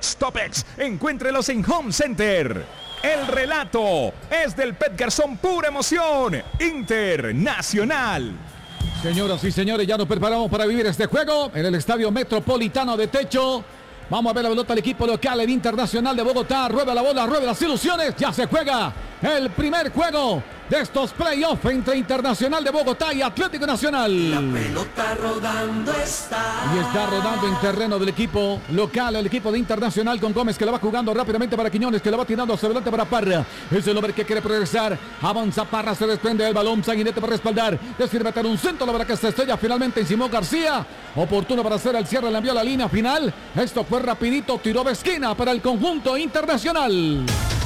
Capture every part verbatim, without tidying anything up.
Productos Topex, encuéntrelos en Home Center. El relato es del Pet Garzón, pura emoción internacional. Señoras y señores, ya nos preparamos para vivir este juego en el Estadio Metropolitano de Techo. Vamos a ver la pelota del equipo local, el Internacional de Bogotá. Rueda la bola, rueda las ilusiones. Ya se juega el primer juego de estos playoffs entre Internacional de Bogotá y Atlético Nacional. La pelota rodando está. Y está rodando en terreno del equipo local, el equipo de Internacional, con Gómez que la va jugando rápidamente para Quiñones, que la va tirando hacia adelante para Parra. Es el hombre que quiere progresar. Avanza Parra, se desprende del balón. Sanguinete para respaldar. Decide meter un centro, la verdad que se estrella finalmente en Simón García. Oportuno para hacer el cierre, le envió a la línea final. Esto fue rapidito, tiró de esquina para el conjunto Internacional.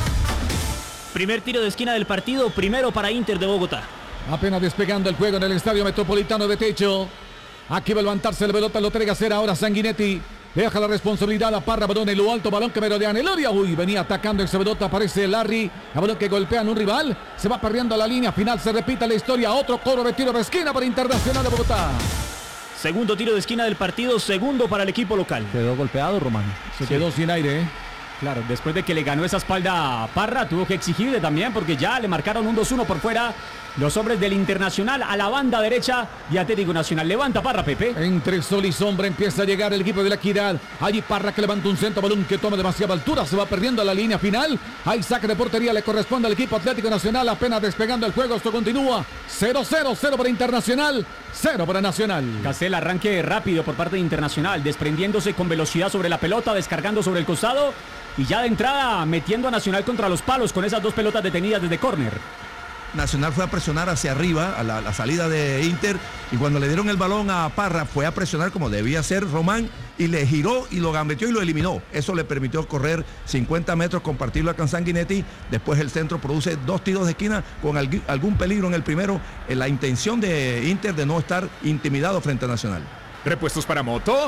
Primer tiro de esquina del partido, primero para Inter de Bogotá. Apenas despegando el juego en el Estadio Metropolitano de Techo. Aquí va a levantarse la pelota, lo entrega a hacer ahora Sanguinetti. Deja la responsabilidad a Parra, balón en lo alto, balón que merodea en el área. Uy, venía atacando esa pelota, aparece Larry. El balón que golpea en un rival. Se va perdiendo a la línea final, se repite la historia. Otro cobro de tiro de esquina para Internacional de Bogotá. Segundo tiro de esquina del partido, segundo para el equipo local. Quedó golpeado, Román. Se quedó sin aire, ¿eh? Claro, después de que le ganó esa espalda a Parra, tuvo que exigirle también porque ya le marcaron un dos uno por fuera los hombres del Internacional a la banda derecha de Atlético Nacional. Levanta Parra, Pepe. Entre sol y sombra empieza a llegar el equipo de la Equidad. Allí Parra que levanta un centro, balón que toma demasiada altura, se va perdiendo a la línea final. Hay saque de portería, le corresponde al equipo Atlético Nacional, apenas despegando el juego. Esto continúa cero cero, cero para Internacional, cero para Nacional. Castel, arranque rápido por parte de Internacional, desprendiéndose con velocidad sobre la pelota, descargando sobre el costado y ya de entrada metiendo a Nacional contra los palos con esas dos pelotas detenidas desde córner. Nacional fue a presionar hacia arriba a la, la salida de Inter, y cuando le dieron el balón a Parra fue a presionar como debía ser Román, y le giró y lo gambeteó y lo eliminó. Eso le permitió correr cincuenta metros, compartirlo con Sanguinetti. Después el centro produce dos tiros de esquina con alg- algún peligro en el primero, en la intención de Inter de no estar intimidado frente a Nacional. Repuestos para moto,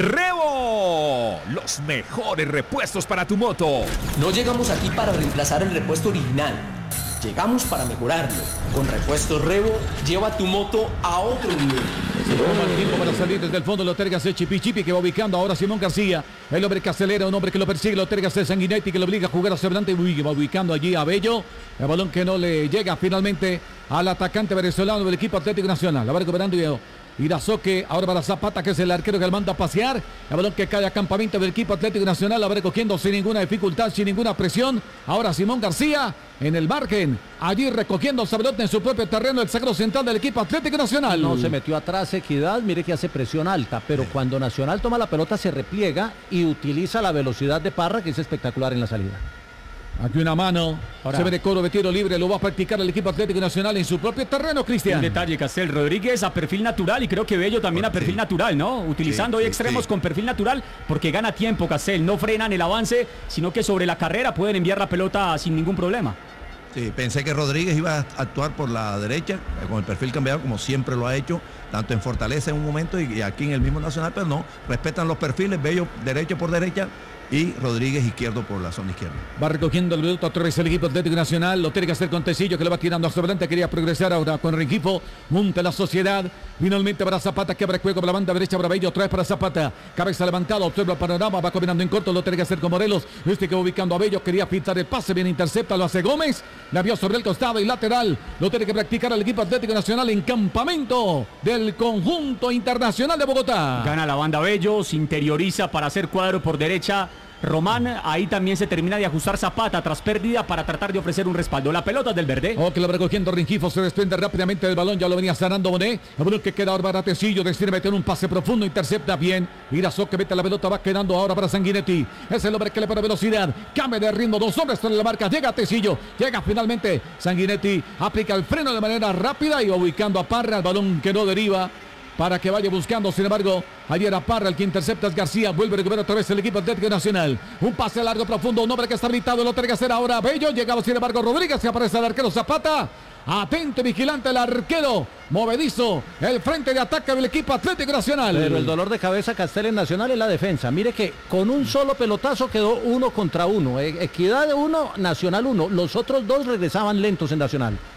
Revo. Los mejores repuestos para tu moto. No llegamos aquí para reemplazar el repuesto original. Llegamos para mejorarlo. Con Repuestos Revo, lleva tu moto a otro nivel. Se toma el tiempo para salir desde el fondo, lo terga ese Chipi Chipi que va ubicando ahora Simón García. El hombre que acelera, un hombre que lo persigue, lo terga ese Sanguinetti que lo obliga a jugar hacia adelante. Uy, va ubicando allí a Bello. El balón que no le llega finalmente al atacante venezolano del equipo Atlético Nacional. La va recuperando y Irazoque, ahora para Zapata, que es el arquero que le manda a pasear. El balón que cae a campamento del equipo Atlético Nacional, la va recogiendo sin ninguna dificultad, sin ninguna presión. Ahora Simón García en el margen, allí recogiendo esa pelota en su propio terreno, el sacro central del equipo Atlético Nacional. No se metió atrás Equidad, mire que hace presión alta, pero cuando Nacional toma la pelota se repliega y utiliza la velocidad de Parra, que es espectacular en la salida. Aquí una mano, ahora se ve de coro de tiro libre, lo va a practicar el equipo Atlético Nacional en su propio terreno, Cristian. Un detalle, Castel, Rodríguez a perfil natural y creo que Bello también a perfil natural, ¿no? Utilizando sí, hoy sí, extremos sí. con perfil natural porque gana tiempo, Castel, no frenan el avance, sino que sobre la carrera pueden enviar la pelota sin ningún problema. Sí, pensé que Rodríguez iba a actuar por la derecha, con el perfil cambiado como siempre lo ha hecho, tanto en Fortaleza en un momento y, y aquí en el mismo Nacional, pero no, respetan los perfiles, Bello derecho por derecha y Rodríguez izquierdo por la zona izquierda. Va recogiendo el minuto otra vez el equipo Atlético Nacional, lo tiene que hacer con Tecillo que le va tirando hacia adelante, quería progresar ahora con Rengifo, monta la Sociedad, finalmente para Zapata que abre juego por la banda derecha para Bello, otra vez para Zapata, cabeza levantada, observa el panorama, va combinando en corto, lo tiene que hacer con Morelos, este que va ubicando a Bello, quería filtrar el pase, bien intercepta, lo hace Gómez, la vio sobre el costado y lateral, lo tiene que practicar el equipo Atlético Nacional en campamento del conjunto Internacional de Bogotá. Gana la banda Bello, se interioriza para hacer cuadro por derecha Román, ahí también se termina de ajustar Zapata tras pérdida para tratar de ofrecer un respaldo. La pelota del verde. Oh, que lo va recogiendo Rengifo, se desprende rápidamente del balón, ya lo venía sanando Bonet. El balón que queda ahora para Tecillo, decide meter un pase profundo, intercepta bien. Irazo que mete la pelota, va quedando ahora para Sanguinetti. Es el hombre que le pone velocidad, cambia de ritmo, dos hombres sobre la marca, llega Tecillo, llega finalmente Sanguinetti, aplica el freno de manera rápida y va ubicando a Parra, el balón que no deriva para que vaya buscando, sin embargo, ayer a Parra, el que intercepta es García, vuelve a recuperar otra vez el equipo Atlético Nacional, un pase largo profundo, un hombre que está habilitado, lo tiene que hacer ahora Bello, llegaba sin embargo Rodríguez, que aparece el arquero Zapata, atento y vigilante el arquero, movedizo, el frente de ataque del equipo Atlético Nacional. Pero el dolor de cabeza Castel en Nacional es la defensa, mire que con un solo pelotazo quedó uno contra uno, Equidad uno, Nacional uno, los otros dos regresaban lentos en Nacional.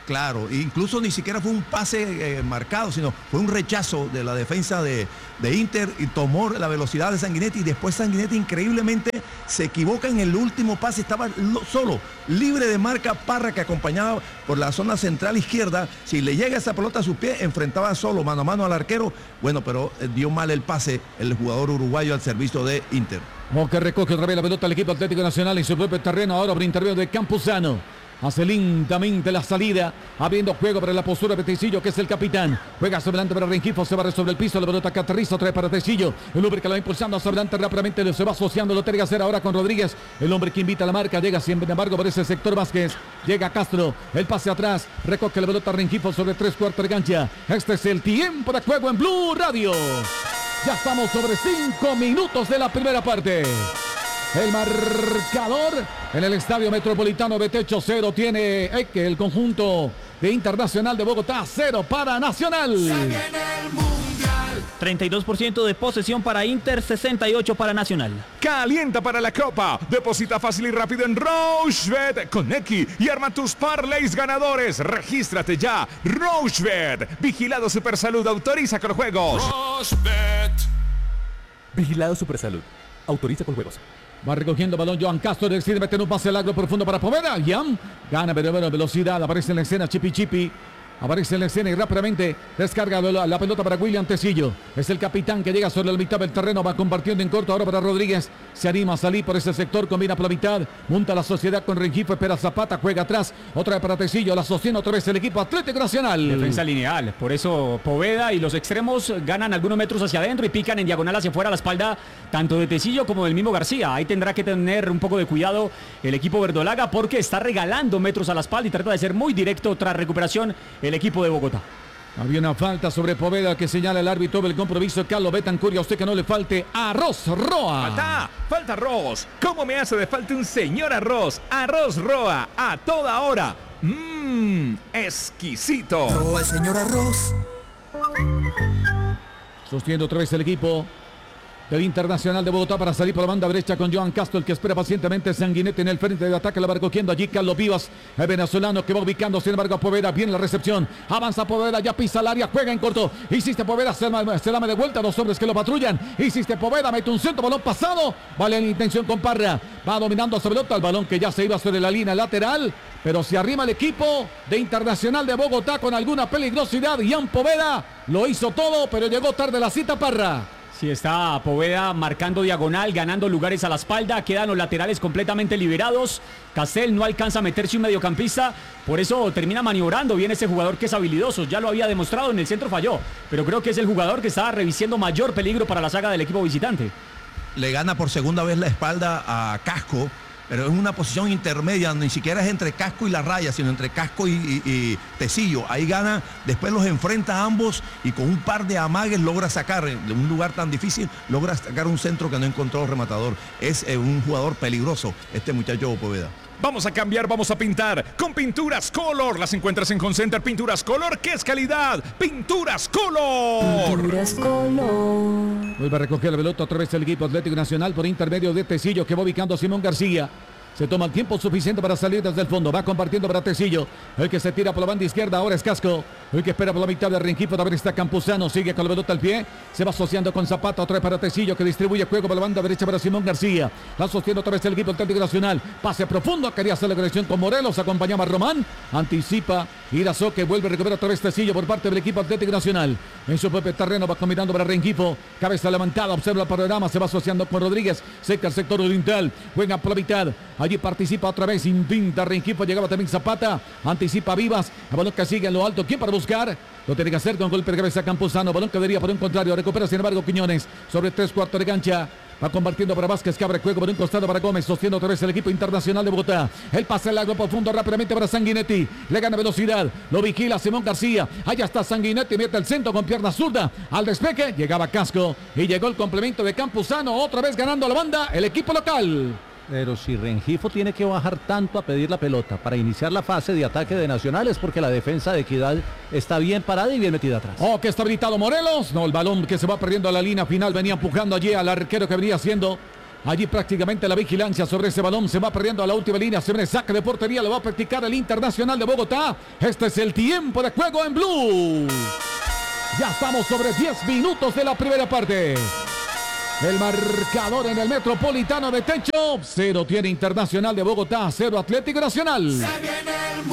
Claro, incluso ni siquiera fue un pase eh, marcado, sino fue un rechazo de la defensa de, de Inter y tomó la velocidad de Sanguinetti y después Sanguinetti increíblemente se equivoca en el último pase, estaba lo, solo, libre de marca Parra que acompañaba por la zona central izquierda, si le llega esa pelota a sus pies, enfrentaba solo mano a mano al arquero, bueno, pero eh, dio mal el pase el jugador uruguayo al servicio de Inter. O que recoge otra vez la pelota el equipo Atlético Nacional en su propio terreno, ahora por intermedio de Campuzano. Hace lentamente la salida, abriendo juego para la postura de Tecillo, que es el capitán. Juega hacia adelante para Rengifo, se barre sobre el piso, la pelota que aterriza, otra vez para Tecillo. El hombre que la va impulsando hacia adelante rápidamente, se va asociando, lo tiene que hacer ahora con Rodríguez. El hombre que invita a la marca, llega sin embargo por ese sector Vázquez. Llega Castro, el pase atrás, recoge la pelota Rengifo sobre tres cuartos de cancha. Este es el tiempo de juego en Blue Radio. Ya estamos sobre cinco minutos de la primera parte. El marcador en el Estadio Metropolitano de Techo cero tiene eh, que el conjunto de Internacional de Bogotá, cero para Nacional. treinta y dos por ciento de posesión para Inter, sesenta y ocho por ciento para Nacional. Calienta para la Copa. Deposita fácil y rápido en Rochebet con X y arma tus parlays ganadores. Regístrate ya. Rochebet. Vigilado Supersalud. Autoriza con juegos. Rochebet. Vigilado Supersalud. Autoriza con juegos. Va recogiendo balón Johan Castro, decide meter un pase largo profundo para Poveda. Jan gana pero bueno, velocidad, aparece en la escena Chipi Chipi. Aparece en la escena y rápidamente descarga la, la pelota para William Tecillo. Es el capitán que llega sobre la mitad del terreno. Va compartiendo en corto ahora para Rodríguez. Se anima a salir por ese sector. Combina por la mitad. Monta la sociedad con Rengifo. Espera Zapata. Juega atrás. Otra vez para Tecillo. La sostiene otra vez el equipo Atlético Nacional. Defensa lineal. Por eso Poveda y los extremos ganan algunos metros hacia adentro y pican en diagonal hacia afuera a la espalda tanto de Tecillo como del mismo García. Ahí tendrá que tener un poco de cuidado el equipo verdolaga porque está regalando metros a la espalda y trata de ser muy directo tras recuperación el equipo de Bogotá. Había una falta sobre Poveda que señala el árbitro del compromiso. Carlos Betancur, a usted que no le falte arroz Roa. Falta, falta arroz. ¿Cómo me hace de falta un señor arroz? Arroz Roa, a toda hora. Mmm, exquisito. Roa, el señor arroz. Sostiene otra vez el equipo del Internacional de Bogotá para salir por la banda derecha con Johan Castro, el que espera pacientemente Sanguinetti en el frente de ataque, la va recogiendo allí Carlos Vivas, el venezolano que va ubicando, sin embargo, a Poveda, viene la recepción, avanza Poveda, ya pisa el área, juega en corto, hiciste Poveda, se dame de vuelta, dos hombres que lo patrullan, hiciste Poveda, mete un centro, balón pasado, vale la intención con Parra, va dominando esa pelota, el balón que ya se iba sobre la línea lateral, pero se arrima el equipo de Internacional de Bogotá con alguna peligrosidad, Ian Poveda lo hizo todo, pero llegó tarde la cita Parra. Sí, está Poveda marcando diagonal, ganando lugares a la espalda, quedan los laterales completamente liberados. Castel no alcanza a meterse un mediocampista, por eso termina maniobrando bien ese jugador que es habilidoso, ya lo había demostrado, en el centro falló, pero creo que es el jugador que está revisiendo mayor peligro para la saga del equipo visitante. Le gana por segunda vez la espalda a Casco, pero es una posición intermedia, ni siquiera es entre Casco y la raya, sino entre Casco y, y, y Tecillo. Ahí gana, después los enfrenta a ambos y con un par de amagues logra sacar, de un lugar tan difícil, logra sacar un centro que no encontró el rematador. Es eh, un jugador peligroso, este muchacho Poveda. Vamos a cambiar, vamos a pintar con Pinturas Color. Las encuentras en Concenter. Pinturas Color, ¿qué es calidad? Pinturas Color. Pinturas Color. Vuelve a recoger la pelota otra vez el equipo Atlético Nacional por intermedio de Tecillo, que va ubicando a Simón García. Se toma el tiempo suficiente para salir desde el fondo. Va compartiendo para Tecillo. El que se tira por la banda izquierda ahora es Casco. El que espera por la mitad de Rengifo. También está Campuzano. Sigue con la pelota al pie. Se va asociando con Zapata. Otra vez para Tecillo, que distribuye juego por la banda derecha para Simón García. La sostiene otra vez el equipo Atlético Nacional. Pase profundo. Quería hacer la conexión con Morelos. Acompañaba a Román. Anticipa. Irazó, que vuelve a recuperar otra vez Tecillo por parte del equipo Atlético Nacional. En su propio terreno va combinando para Rengifo. Cabeza levantada. Observa el panorama. Se va asociando con Rodríguez. Cerca el sector oriental. Juega por la mitad. Allí participa otra vez. Intenta Rengifo. Llegaba también Zapata. Anticipa Vivas. El balón que sigue en lo alto. ¿Quién para buscar? Lo tiene que hacer con golpe de cabeza Campuzano. Balón que debería por un contrario. Recupera sin embargo Quiñones. Sobre tres cuartos de cancha. Va compartiendo para Vázquez, que abre juego por un costado para Gómez, sostiene otra vez el equipo Internacional de Bogotá. El pase largo profundo rápidamente para Sanguinetti. Le gana velocidad, lo vigila Simón García. Allá está Sanguinetti, mete el centro con pierna zurda. Al despeje, llegaba Casco y llegó el complemento de Campuzano. Otra vez ganando la banda, el equipo local. Pero si Rengifo tiene que bajar tanto a pedir la pelota para iniciar la fase de ataque de Nacional es porque la defensa de Equidad está bien parada y bien metida atrás. Oh, que está habilitado Morelos. No, el balón que se va perdiendo a la línea final. Venía empujando allí al arquero que venía haciendo Allí prácticamente la vigilancia sobre ese balón se va perdiendo a la última línea. Se viene saque de portería, lo va a practicar el Internacional de Bogotá. Este es el tiempo de juego en Blue. Ya estamos sobre diez minutos de la primera parte. El marcador en el Metropolitano de Techo. Cero tiene Internacional de Bogotá, cero Atlético Nacional. Se viene el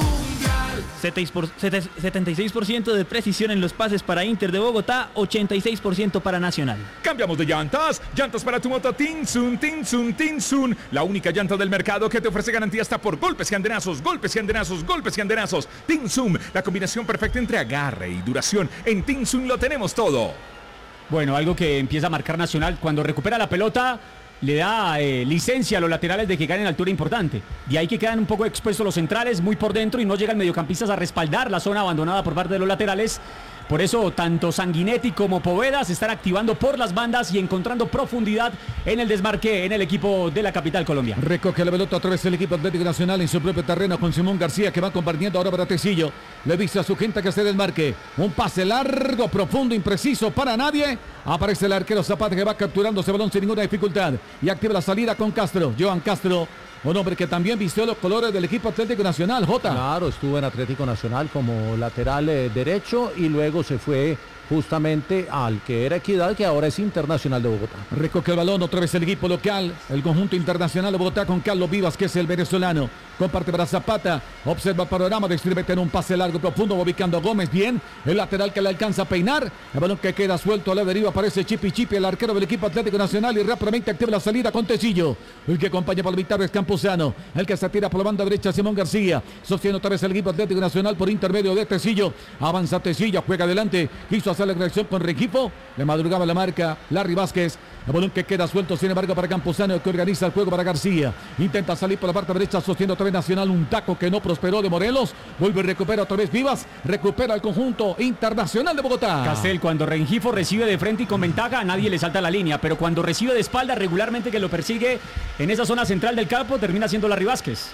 Mundial. setenta y seis por ciento de precisión en los pases para Inter de Bogotá, ochenta y seis por ciento para Nacional. Cambiamos de llantas. Llantas para tu moto Tinsun, Tinsun, Tinsun. La única llanta del mercado que te ofrece garantía hasta por golpes y andenazos, golpes y andenazos, golpes y andenazos. Tinsun, la combinación perfecta entre agarre y duración. En Tinsun lo tenemos todo. Bueno, algo que empieza a marcar Nacional, cuando recupera la pelota, le da eh, licencia a los laterales de que ganen altura importante. De ahí que quedan un poco expuestos los centrales, muy por dentro, y no llegan mediocampistas a respaldar la zona abandonada por parte de los laterales. Por eso, tanto Sanguinetti como Poveda se están activando por las bandas y encontrando profundidad en el desmarque en el equipo de la capital colombiana. Recoge la pelota otra vez el equipo Atlético Nacional en su propio terreno con Simón García, que va compartiendo ahora para Tecillo. Le dice a su gente que se desmarque. Un pase largo, profundo, impreciso para nadie. Aparece el arquero Zapata, que va capturando ese balón sin ninguna dificultad y activa la salida con Castro. Johan Castro, un hombre que también vistió los colores del equipo Atlético Nacional, Jota. Claro, estuvo en Atlético Nacional como lateral eh, derecho y luego se fue justamente al que era Equidad, que ahora es Internacional de Bogotá. Recoge el balón otra vez el equipo local, el conjunto Internacional de Bogotá con Carlos Vivas, que es el venezolano. Comparte para Zapata, observa el panorama, distribuye en un pase largo profundo, va ubicando a Gómez bien, el lateral que le alcanza a peinar, el balón que queda suelto a la deriva, aparece Chipi Chipi, el arquero del equipo Atlético Nacional, y rápidamente activa la salida con Tecillo, el que acompaña por la mitad es Campuzano, el que se tira por la banda derecha Simón García, sostiene otra vez el equipo Atlético Nacional por intermedio de Tecillo, avanza Tecillo, juega adelante, quiso hacer la reacción con Rengifo, le madrugaba la marca Larry Vázquez, el balón que queda suelto, sin embargo, para Campuzano, que organiza el juego para García. Intenta salir por la parte derecha, sostiene otra vez Nacional, un taco que no prosperó de Morelos. Vuelve y recupera otra vez Vivas. Recupera el conjunto Internacional de Bogotá. Castel, cuando Rengifo recibe de frente y con ventaja, a nadie le salta la línea. Pero cuando recibe de espalda, regularmente que lo persigue en esa zona central del campo, termina siendo Larry Vázquez.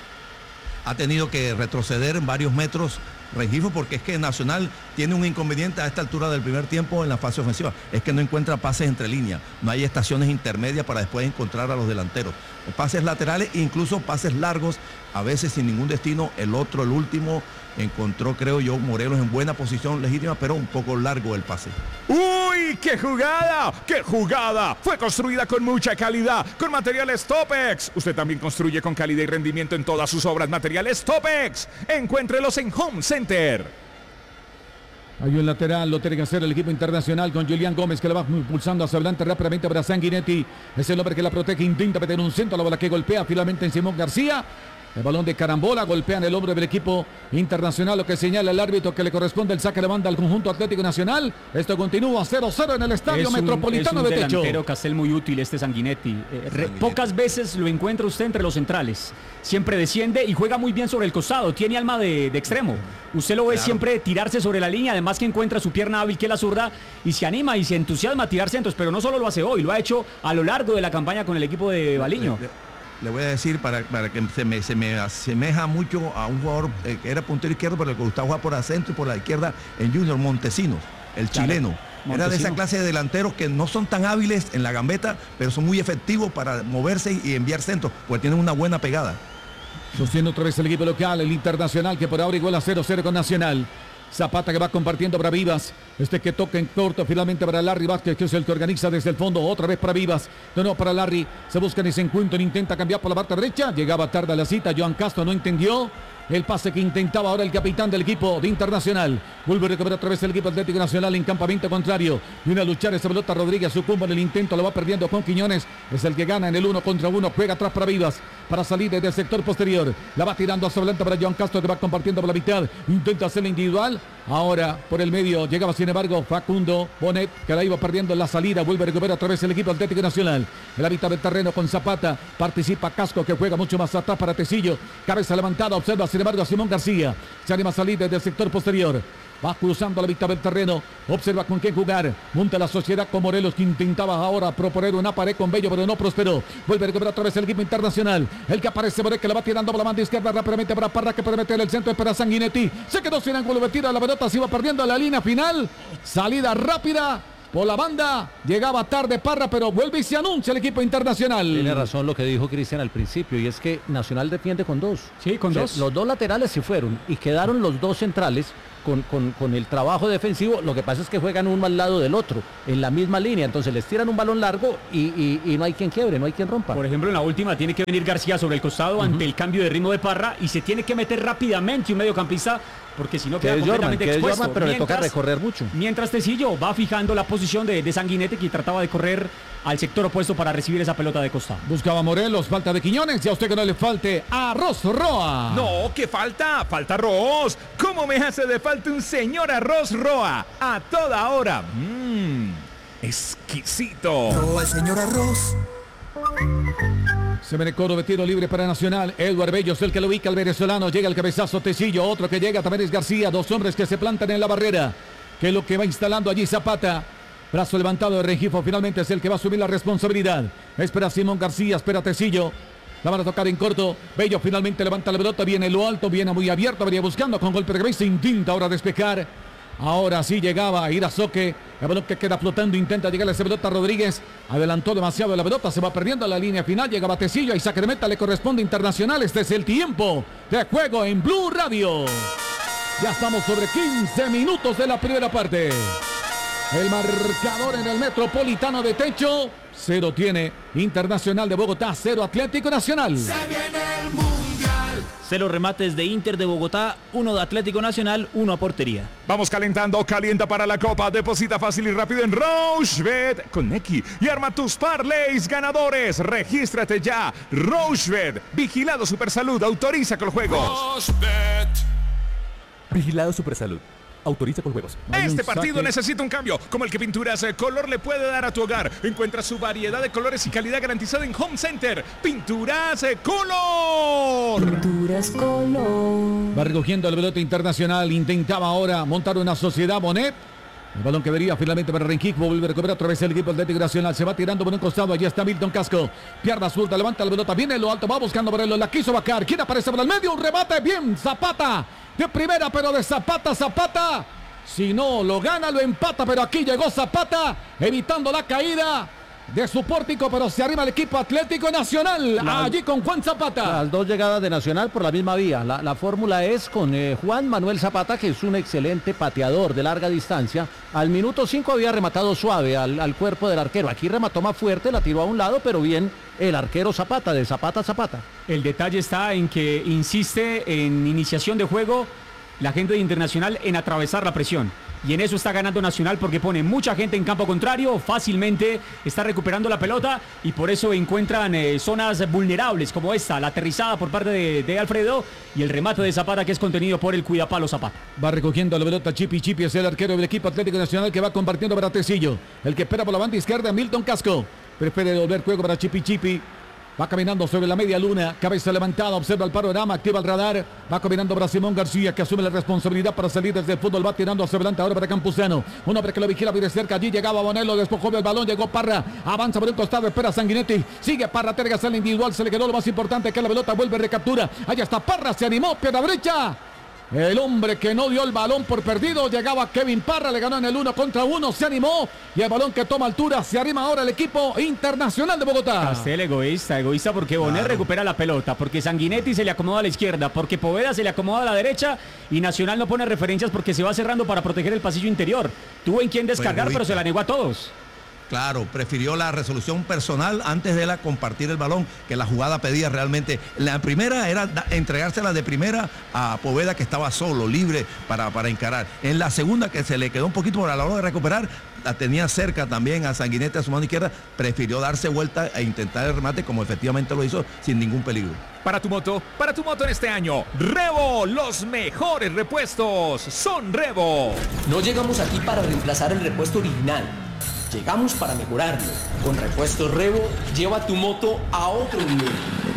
Ha tenido que retroceder en varios metros Rengifo, porque es que Nacional tiene un inconveniente a esta altura del primer tiempo en la fase ofensiva, es que no encuentra pases entre líneas, no hay estaciones intermedias para después encontrar a los delanteros, pases laterales e incluso pases largos, a veces sin ningún destino. El otro, el último, encontró, creo yo, Morelos en buena posición legítima, pero un poco largo el pase. ¡Uy! ¡Qué jugada! ¡Qué jugada! Fue construida con mucha calidad, con materiales Topex. Usted también construye con calidad y rendimiento en todas sus obras. Materiales Topex. Encuéntrelos en Home Center. Hay un lateral, lo tiene que hacer el equipo Internacional con Julián Gómez, que le va impulsando hacia adelante rápidamente para Sanguinetti. Es el hombre que la protege, intenta meter un centro, la bola que golpea finalmente en Simón García. El balón de carambola golpea en el hombro del equipo Internacional, lo que señala el árbitro que le corresponde el saque de banda al conjunto Atlético Nacional. Esto continúa cero cero en el Estadio es Metropolitano un, es un de Techo. delantero, Castel, muy útil este Sanguinetti. Eh, re, pocas veces lo encuentra usted entre los centrales. Siempre desciende y juega muy bien sobre el costado. Tiene alma de, de extremo. Usted lo ve claro. Siempre tirarse sobre la línea, además que encuentra su pierna hábil, que es la zurda, y se anima y se entusiasma a tirar centros. Pero no solo lo hace hoy, lo ha hecho a lo largo de la campaña con el equipo de Baliño. Le voy a decir, para, para que se me, se me asemeja mucho a un jugador eh, que era puntero izquierdo, pero que gustaba jugar por el centro y por la izquierda en Junior, Montesinos, el claro, chileno. Montesino. Era de esa clase de delanteros que no son tan hábiles en la gambeta, pero son muy efectivos para moverse y enviar centros, porque tienen una buena pegada. Sostiene otra vez el equipo local, el Internacional, que por ahora iguala cero cero con Nacional. Zapata, que va compartiendo para Vivas. Este que toca en corto finalmente para Larry Vázquez, que es el que organiza desde el fondo. Otra vez para Vivas. De nuevo para Larry. Se busca en ese encuentro. Intenta cambiar por la parte derecha. Llegaba tarde a la cita. Johan Castro no entendió el pase que intentaba ahora el capitán del equipo de Internacional. Vuelve a recuperar otra vez el equipo Atlético Nacional en campamento contrario. Viene a luchar esa pelota Rodríguez. Sucumbe en el intento. Lo va perdiendo con Quiñones. Es el que gana en el uno contra uno. Juega atrás para Vivas. Para salir desde el sector posterior. La va tirando hacia adelante para Johan Castro, que va compartiendo por la mitad. Intenta hacerla individual. Ahora por el medio llegaba sin embargo Facundo Bonet, que la iba perdiendo en la salida. Vuelve a recuperar otra vez el equipo Atlético Nacional. En la mitad del terreno con Zapata. Participa Casco, que juega mucho más atrás para Tecillo. Cabeza levantada, observa sin embargo a Simón García. Se anima a salir desde el sector posterior. Va cruzando la mitad del terreno. Observa con quién jugar. Monta la sociedad con Morelos, que intentaba ahora proponer una pared con Bello, pero no prosperó. Vuelve a recuperar otra vez el equipo Internacional. El que aparece Moret, que la va tirando por la mano izquierda rápidamente para Parra, que puede meter el centro. Espera Sanguinetti. Se quedó sin ángulo. Tira la pelota. Se iba perdiendo la línea final. Salida rápida. Por la banda, llegaba tarde Parra, pero vuelve y se anuncia el equipo internacional. Tiene razón lo que dijo Cristian al principio, y es que Nacional defiende con dos. Sí, con O sea, dos. Los dos laterales se fueron y quedaron los dos centrales con, con, con el trabajo defensivo. Lo que pasa es que juegan uno al lado del otro, en la misma línea. Entonces les tiran un balón largo y, y, y no hay quien quiebre, no hay quien rompa. Por ejemplo, en la última tiene que venir García sobre el costado uh-huh. ante el cambio de ritmo de Parra y se tiene que meter rápidamente un mediocampista porque si no queda que es Jorman, completamente que es expuesto. Jorman, pero mientras, le toca recorrer mucho. Mientras Tecillo va fijando la posición de, de Sanguinetti, que trataba de correr al sector opuesto para recibir esa pelota de costado. Buscaba Morelos, falta de Quiñones y a usted que no le falte arroz Roa. No, ¿qué falta? Falta arroz. ¿Cómo me hace de falta un señor arroz Roa? A toda hora. Mmm, exquisito. Roa, el señor arroz. Se viene coro de tiro libre para Nacional. Eduard Bellos, el que lo ubica al venezolano. Llega el cabezazo Tecillo. Otro que llega también es García. Dos hombres que se plantan en la barrera. Que es lo que va instalando allí Zapata. Brazo levantado de Rengifo. Finalmente es el que va a asumir la responsabilidad. Espera Simón García. Espera Tecillo. La van a tocar en corto. Bello finalmente levanta la pelota. Viene lo alto. Viene muy abierto. Venía buscando con golpe de cabeza. Intenta ahora despejar. Ahora sí llegaba Irazoque. El balón que queda flotando. Intenta llegar a esa pelota Rodríguez. Adelantó demasiado la pelota. Se va perdiendo la línea final. Llega Batecillo. Y saque de meta le corresponde Internacional. Este es el tiempo de juego en Blue Radio. Ya estamos sobre quince minutos de la primera parte. El marcador en el Metropolitano de Techo. Cero tiene Internacional de Bogotá. Cero Atlético Nacional. Se viene el Mundial. Cero remates de Inter de Bogotá, uno de Atlético Nacional, uno a portería. Vamos calentando, calienta para la Copa. Deposita fácil y rápido en Rochebet con Neki y arma tus parlays ganadores. Regístrate ya. Rochebet, vigilado Supersalud, autoriza con juegos. Rochebet. Vigilado Supersalud. Autoriza con juegos. Este partido necesita un cambio, como el que Pinturas Color le puede dar a tu hogar. Encuentra su variedad de colores y calidad garantizada en Home Center. Pinturas Color. Pinturas Color. Va recogiendo el pelota Internacional. Intentaba ahora montar una sociedad Bonet. El balón que vería finalmente para Rengifo. Vuelve a recuperar otra vez el equipo Atlético Nacional. Se va tirando por un costado. Allí está Milton Casco. Pierna suelta, levanta la pelota. Viene lo alto. Va buscando por él. La quiso vacar. ¿Quién aparece por el medio? Un remate. Bien, Zapata. De primera, pero de Zapata, Zapata. Si no lo gana, lo empata. Pero aquí llegó Zapata. Evitando la caída de su pórtico. Pero se arriba el equipo Atlético Nacional. La, allí con Juan Zapata. Las dos llegadas de Nacional por la misma vía. La, la fórmula es con eh, Juan Manuel Zapata, que es un excelente pateador de larga distancia. Al minuto cinco había rematado suave al, al cuerpo del arquero. Aquí remató más fuerte, la tiró a un lado, pero bien el arquero Zapata, de Zapata a Zapata. El detalle está en que insiste en iniciación de juego la gente de Internacional en atravesar la presión. Y en eso está ganando Nacional porque pone mucha gente en campo contrario, fácilmente está recuperando la pelota y por eso encuentran eh, zonas vulnerables como esta, la aterrizada por parte de, de Alfredo y el remate de Zapata que es contenido por el cuidapalo Zapata. Va recogiendo la pelota Chipi Chipi, es el arquero del equipo Atlético Nacional que va compartiendo para Tecillo. El que espera por la banda izquierda, Milton Casco. Prefiere devolver juego para Chipi Chipi. Va caminando sobre la media luna, cabeza levantada, observa el panorama, activa el radar. Va caminando para Simón García, que asume la responsabilidad para salir desde el fútbol. Va tirando hacia adelante ahora para Campuzano. Un hombre que lo vigila muy de cerca. Allí llegaba Bonello, despojó del balón, llegó Parra. Avanza por el costado, espera Sanguinetti. Sigue Parra, terga, sale individual. Se le quedó lo más importante, que la pelota vuelve, recaptura. Allá está Parra, se animó, pierna derecha. El hombre que no dio el balón por perdido, llegaba Kevin Parra, le ganó en el uno contra uno, se animó y el balón que toma altura, se arrima ahora el equipo Internacional de Bogotá. Castel egoísta, egoísta porque Bonet claro. recupera la pelota, porque Sanguinetti se le acomoda a la izquierda, porque Poveda se le acomoda a la derecha y Nacional no pone referencias porque se va cerrando para proteger el pasillo interior. Tuvo en quien descargar, pero se la negó a todos. Claro, prefirió la resolución personal antes de la compartir el balón, que la jugada pedía realmente. La primera era da, entregársela de primera a Poveda, que estaba solo, libre para, para encarar. En la segunda, que se le quedó un poquito por a la hora de recuperar, la tenía cerca también a Sanguinetti a su mano izquierda, prefirió darse vuelta e intentar el remate como efectivamente lo hizo sin ningún peligro. Para tu moto, para tu moto en este año, Revo, los mejores repuestos son Revo. No llegamos aquí para reemplazar el repuesto original. Llegamos para mejorarlo. Con Repuestos Revo, lleva tu moto a otro nivel.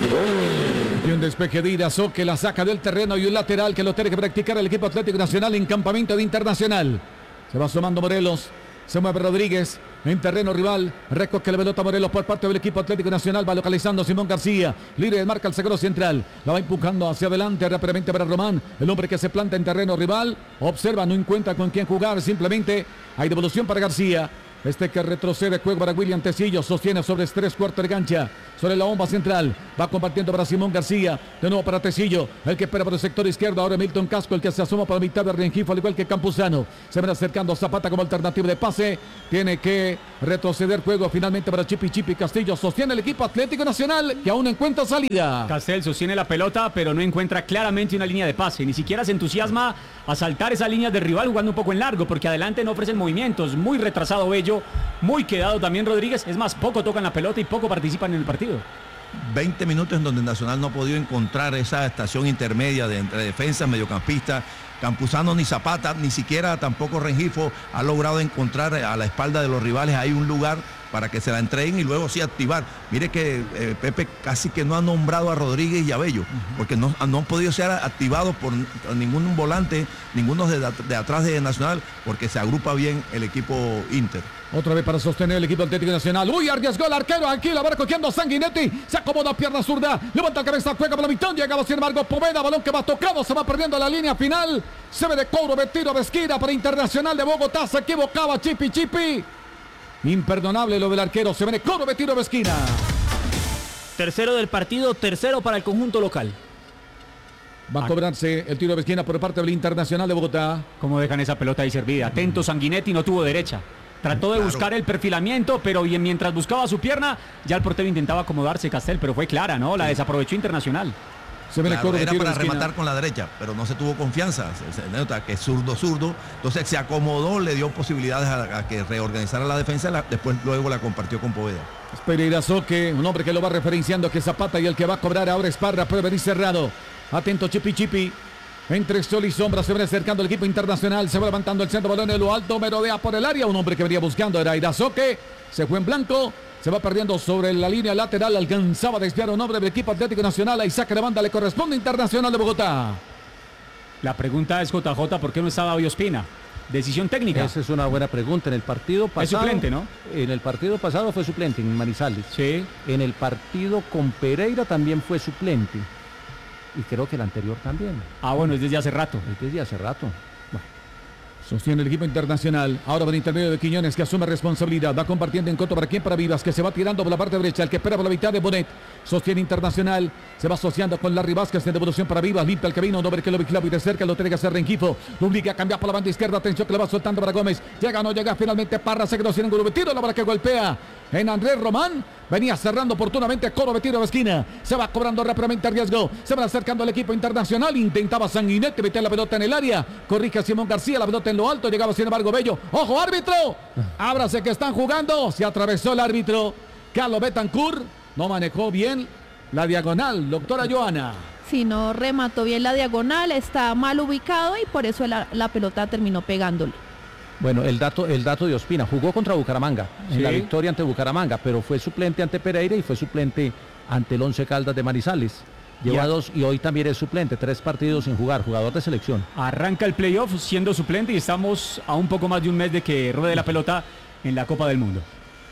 Y un despeje de Irazo que la saca del terreno y un lateral que lo tiene que practicar el equipo Atlético Nacional en campamento de Internacional. Se va sumando Morelos. Se mueve Rodríguez en terreno rival. Recoge la pelota Morelos por parte del equipo Atlético Nacional. Va localizando Simón García. Libre de marca el zaguero central. La va empujando hacia adelante rápidamente para Román. El hombre que se planta en terreno rival. Observa, no encuentra con quién jugar. Simplemente hay devolución para García. Este que retrocede, juega para William Tecillo, sostiene sobre tres cuartos de cancha, sobre la bomba central, va compartiendo para Simón García, de nuevo para Tecillo, el que espera por el sector izquierdo, ahora Milton Casco, el que se asoma para mitad de Rengifo, al igual que Campuzano, se van acercando Zapata como alternativa de pase, tiene que retroceder, juego finalmente para Chipi Chipi Castillo, sostiene el equipo Atlético Nacional, que aún encuentra salida. Castel sostiene la pelota, pero no encuentra claramente una línea de pase, ni siquiera se entusiasma a saltar esa línea de rival jugando un poco en largo, porque adelante no ofrecen movimientos, muy retrasado Bello, muy quedado también Rodríguez, es más, poco tocan la pelota y poco participan en el partido. veinte minutos en donde Nacional no ha podido encontrar esa estación intermedia de entre defensa, mediocampista. Campuzano ni Zapata, ni siquiera tampoco Rengifo ha logrado encontrar a la espalda de los rivales ahí un lugar para que se la entreguen y luego sí activar. Mire que eh, Pepe casi que no ha nombrado a Rodríguez y a Bello, uh-huh. porque no, no han podido ser activados por ningún volante, ninguno de, de atrás de Nacional, porque se agrupa bien el equipo Inter. Otra vez para sostener el equipo Atlético Nacional. Uy, arriesgó el arquero. Aquí la va recogiendo Sanguinetti. Se acomoda pierna zurda. Levanta la cabeza, juega por la mitad. Llegaba sin embargo Poveda. Balón que va tocado. Se va perdiendo la línea final. Se ve de cobro de tiro de esquina para Internacional de Bogotá. Se equivocaba Chipi Chipi. Imperdonable lo del arquero. Se ve de cobro de tiro de esquina. Tercero del partido. Tercero para el conjunto local. Va a cobrarse el tiro de esquina por parte del Internacional de Bogotá. ¿Cómo dejan esa pelota ahí servida? Atento Sanguinetti, no tuvo derecha. Trató de claro. buscar el perfilamiento, pero bien, mientras buscaba su pierna, ya el portero intentaba acomodarse Castel, pero fue clara, ¿no? La sí. desaprovechó Internacional. Se ve claro, era para rematar con la derecha, pero no se tuvo confianza. Se, se nota que es zurdo, zurdo. Entonces se acomodó, le dio posibilidades a, a que reorganizara la defensa, la, después luego la compartió con Poveda. Pereira Soque, un hombre que lo va referenciando, que Zapata, y el que va a cobrar ahora es Parra, puede venir cerrado. Atento Chipi Chipi. Entre sol y sombra se va acercando el equipo Internacional, se va levantando el centro, balón en lo alto, merodea por el área, un hombre que venía buscando era Irazoque, se fue en blanco, se va perdiendo sobre la línea lateral, alcanzaba a desviar un hombre del equipo Atlético Nacional, ahí saca de banda, le corresponde Internacional de Bogotá. La pregunta es, J J, ¿por qué no estaba Ospina? Decisión técnica. Esa es una buena pregunta. En el partido pasado... Es suplente, ¿no? En el partido pasado fue suplente en Manizales. Sí. En el partido con Pereira también fue suplente. Y creo que el anterior también. Ah, bueno, es desde hace rato. Es desde hace rato. Bueno. Sostiene el equipo Internacional. Ahora por intermedio de Quiñones, que asume responsabilidad. Va compartiendo en coto para quién, para Vivas, que se va tirando por la parte derecha. El que espera por la mitad de Bonet. Sostiene Internacional. Se va asociando con Larry Vázquez en devolución para Vivas. Limpia el camino. Un hombre que lo vigila muy de cerca. Lo tiene que hacer Rengifo. Lo obliga a cambiar por la banda izquierda. Atención que le va soltando para Gómez. Llega o no llega finalmente Parra. Se quedó sin ángulo de tiro. La bola que golpea en Andrés Román. Venía cerrando oportunamente Coro de tiro de esquina. Se va cobrando rápidamente a riesgo. Se va acercando al equipo Internacional. Intentaba Sanguinetti meter la pelota en el área. Corrige a Simón García. La pelota en lo alto. Llegaba sin embargo Bello. ¡Ojo, árbitro! Ábrase que están jugando. Se atravesó el árbitro. Carlos Betancourt no manejó bien la diagonal. Doctora Joana. Si no remató bien la diagonal. Está mal ubicado y por eso la, la pelota terminó pegándole. Bueno, el dato, el dato de Ospina, jugó contra Bucaramanga, en sí. la victoria ante Bucaramanga, pero fue suplente ante Pereira y fue suplente ante el Once Caldas de Manizales. Lleva dos y hoy también es suplente, tres partidos sin jugar, jugador de selección. Arranca el playoff siendo suplente y estamos a un poco más de un mes de que ruede la pelota en la Copa del Mundo.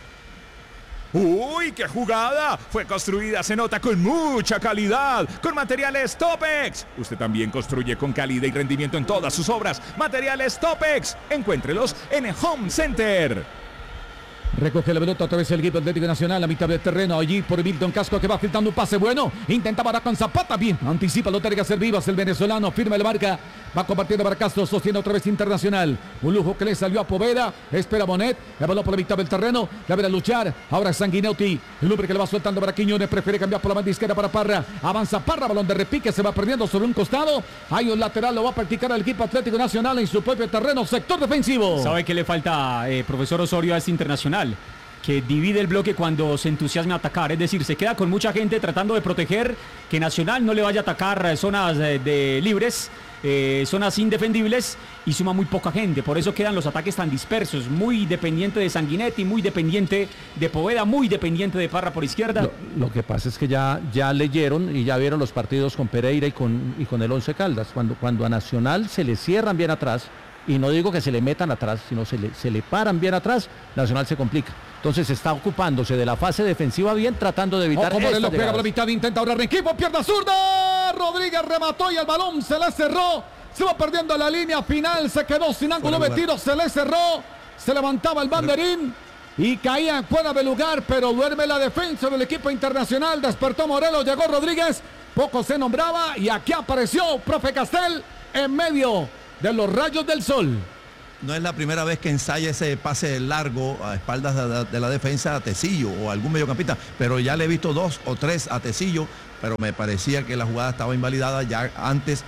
¡Uy, qué jugada! Fue construida, se nota, con mucha calidad, con materiales Topex. Usted también construye con calidad y rendimiento en todas sus obras. Materiales Topex. Encuéntrelos en Home Center. Recoge la pelota otra vez el equipo Atlético Nacional a mitad del terreno. Allí por Milton Casco, que va filtrando un pase bueno. Intentaba ahora con Zapata. Bien, anticipa, lo tiene que hacer Vivas el venezolano. Firma el marca. Va compartiendo para Castro. Sostiene otra vez Internacional. Un lujo que le salió a Poveda. Espera Bonet. El balón por la mitad del terreno. La verá luchar. Ahora Sanguinetti. El hombre que le va soltando para Quiñones. Prefiere cambiar por la banda izquierda para Parra. Avanza Parra. Balón de repique. Se va perdiendo sobre un costado. Hay un lateral. Lo va a practicar el equipo Atlético Nacional en su propio terreno. Sector defensivo. ¿Sabe qué le falta, eh, profesor Osorio, a este Internacional? Que divide el bloque cuando se entusiasma a atacar, es decir, se queda con mucha gente tratando de proteger que Nacional no le vaya a atacar zonas de, de libres, eh, zonas indefendibles, y suma muy poca gente, por eso quedan los ataques tan dispersos, muy dependiente de Sanguinetti, muy dependiente de Poveda, muy dependiente de Parra por izquierda. Lo, lo que pasa es que ya, ya leyeron y ya vieron los partidos con Pereira y con, y con el Once Caldas, cuando, cuando a Nacional se le cierran bien atrás, y no digo que se le metan atrás, sino se le, se le paran bien atrás, Nacional se complica. Entonces está ocupándose de la fase defensiva bien, tratando de evitar. Ojo, Morelos pega por la mitad, intenta ahora Rengifo, pierna zurda. Rodríguez remató y el balón se le cerró. Se va perdiendo la línea final, se quedó sin ángulo de tiro, se le cerró. Se levantaba el banderín. y caía fuera de lugar, pero duerme la defensa del equipo internacional. Despertó Morelos, llegó Rodríguez, poco se nombraba y aquí apareció profe Castel en medio de los rayos del sol. No es la primera vez que ensaya ese pase largo a espaldas de la, de la defensa a Tecillo o algún mediocampista, pero ya le he visto dos o tres a Tecillo, pero me parecía que la jugada estaba invalidada ya antes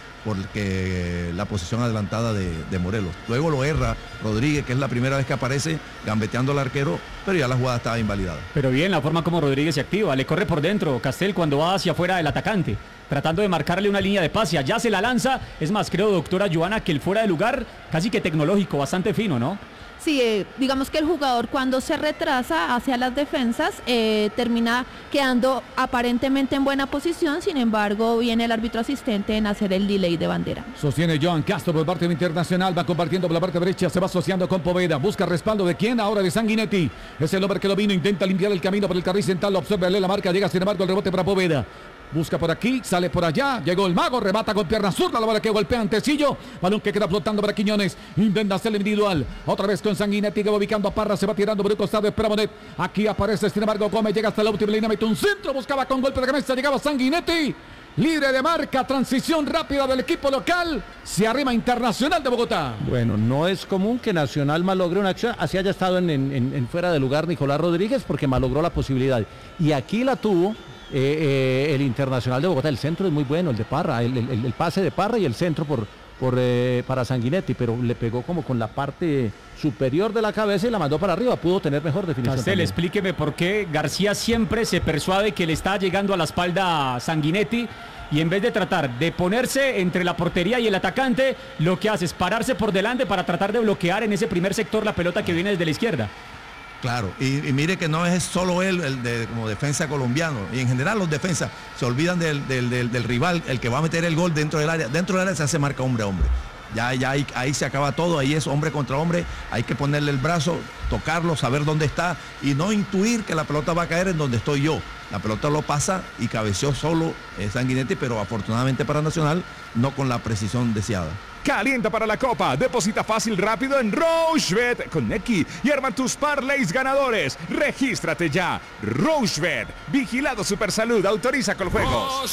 porque la posición adelantada de, de Morelos. Luego lo erra Rodríguez, que es la primera vez que aparece gambeteando al arquero, pero ya la jugada estaba invalidada. Pero bien, la forma como Rodríguez se activa, le corre por dentro Castel cuando va hacia afuera del atacante, tratando de marcarle una línea de pase, allá se la lanza. Es más, creo, doctora Joana, que el fuera de lugar casi que tecnológico, bastante fino, ¿no? Sí, eh, digamos que el jugador cuando se retrasa hacia las defensas eh, termina quedando aparentemente en buena posición, sin embargo viene el árbitro asistente en hacer el delay de bandera. Sostiene Joan Castro por parte internacional, va compartiendo por la parte derecha, se va asociando con Poveda, busca respaldo de quién, ahora de Sanguinetti, es el hombre que lo vino, intenta limpiar el camino por el carril central, lo observa, lee la marca, llega sin embargo el rebote para Poveda. Busca por aquí, sale por allá, llegó el mago, remata con pierna zurda, la bola que golpea ante Tecillo, balón que queda flotando para Quiñones, intenta hacer el individual, otra vez con Sanguinetti que va ubicando a Parra, se va tirando por un costado, espera Bonet, aquí aparece sin embargo Gómez, llega hasta la última línea, mete un centro, buscaba con golpe de cabeza, llegaba Sanguinetti, libre de marca, transición rápida del equipo local, se arrima Internacional de Bogotá. Bueno, no es común que Nacional malogre una acción, así haya estado en, en, en fuera de lugar Nicolás Rodríguez, porque malogró la posibilidad, y aquí la tuvo. Eh, eh, el Internacional de Bogotá, el centro es muy bueno, el de Parra, el, el, el pase de Parra y el centro por, por eh, para Sanguinetti, pero le pegó como con la parte superior de la cabeza y la mandó para arriba, pudo tener mejor definición. Castel, explíqueme por qué García siempre se persuade que le está llegando a la espalda a Sanguinetti y en vez de tratar de ponerse entre la portería y el atacante, lo que hace es pararse por delante para tratar de bloquear en ese primer sector la pelota que viene desde la izquierda. Claro, y, y mire que no es solo él el de, como defensa colombiano, y en general los defensas se olvidan del, del, del, del rival, el que va a meter el gol dentro del área. Dentro del área se hace marca hombre a hombre. Ya, ya ahí, ahí se acaba todo, ahí es hombre contra hombre, hay que ponerle el brazo, tocarlo, saber dónde está y no intuir que la pelota va a caer en donde estoy yo. La pelota lo pasa y cabeceó solo eh, Sanguinetti, pero afortunadamente para Nacional no con la precisión deseada. Calienta para la Copa, deposita fácil rápido en Rochebet con Neki y arma tus parlays ganadores. Regístrate ya. Rochebet, vigilado Supersalud, autoriza con juegos.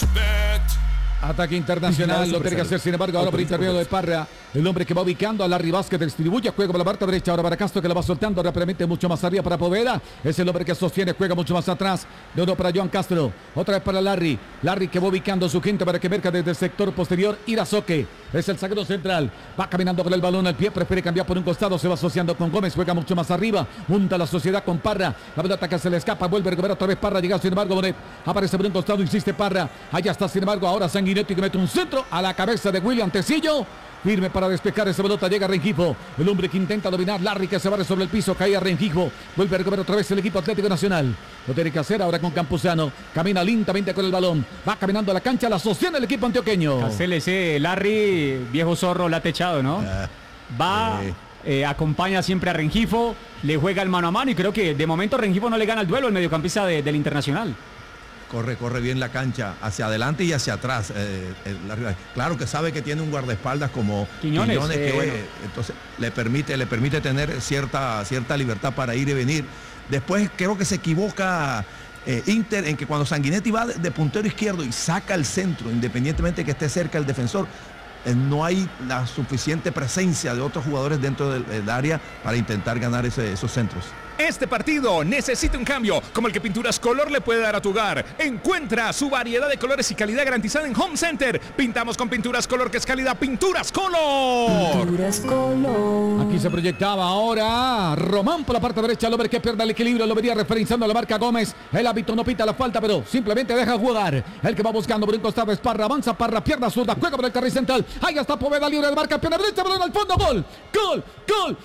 Ataque internacional, lo tiene que hacer sin embargo ahora por intermedio de Parra, el hombre que va ubicando a Larry Vázquez, distribuye, juega por la parte derecha, ahora para Castro que la va soltando rápidamente mucho más arriba para Poveda, es el hombre que sostiene, juega mucho más atrás, de uno para Joan Castro, otra vez para Larry, Larry que va ubicando a su gente para que merca desde el sector posterior, Irazoque, es el zaguero central, va caminando con el balón al pie, prefiere cambiar por un costado, se va asociando con Gómez, juega mucho más arriba, junta la sociedad con Parra, la pelota que se le escapa, vuelve a recuperar otra vez Parra, llega sin embargo Bonet, aparece por un costado, insiste Parra, allá está sin embargo ahora Sanguinetti que mete un centro a la cabeza de William Tecillo, firme para despejar esa pelota, llega Rengifo, el hombre que intenta dominar, Larry que se barre sobre el piso, cae a Rengifo, vuelve a recuperar otra vez el equipo Atlético Nacional, lo tiene que hacer ahora con Campuzano, camina lentamente con el balón, va caminando a la cancha, la sostiene el equipo antioqueño. Castel, ese Larry, viejo zorro, la ha techado, ¿no? Uh, va... Eh. Eh, acompaña siempre a Rengifo, le juega el mano a mano y creo que de momento Rengifo no le gana el duelo al mediocampista de, del Internacional. Corre, corre bien la cancha, hacia adelante y hacia atrás. Eh, eh, la, claro que sabe que tiene un guardaespaldas como Quiñones, Quiñones eh, que bueno. eh, entonces le permite, le permite tener cierta, cierta libertad para ir y venir. Después creo que se equivoca eh, Inter en que cuando Sanguinetti va de, de puntero izquierdo y saca el centro, independientemente que esté cerca el defensor, no hay la suficiente presencia de otros jugadores dentro del, del área para intentar ganar ese, esos centros. Este partido necesita un cambio, como el que Pinturas Color le puede dar a tu hogar. Encuentra su variedad de colores y calidad garantizada en Home Center. Pintamos con Pinturas Color, que es calidad. Pinturas Color. Pinturas Color. Aquí se proyectaba ahora Román por la parte derecha, el hombre que pierde el equilibrio, lo venía referenciando a la marca Gómez. El hábito no pita la falta, pero simplemente deja jugar. El que va buscando por un costado es Parra, avanza Parra, pierna zurda, juega por el carril central. Ahí está Poveda, libre de marca, pierna derecha, balón al fondo, gol, gol, gol,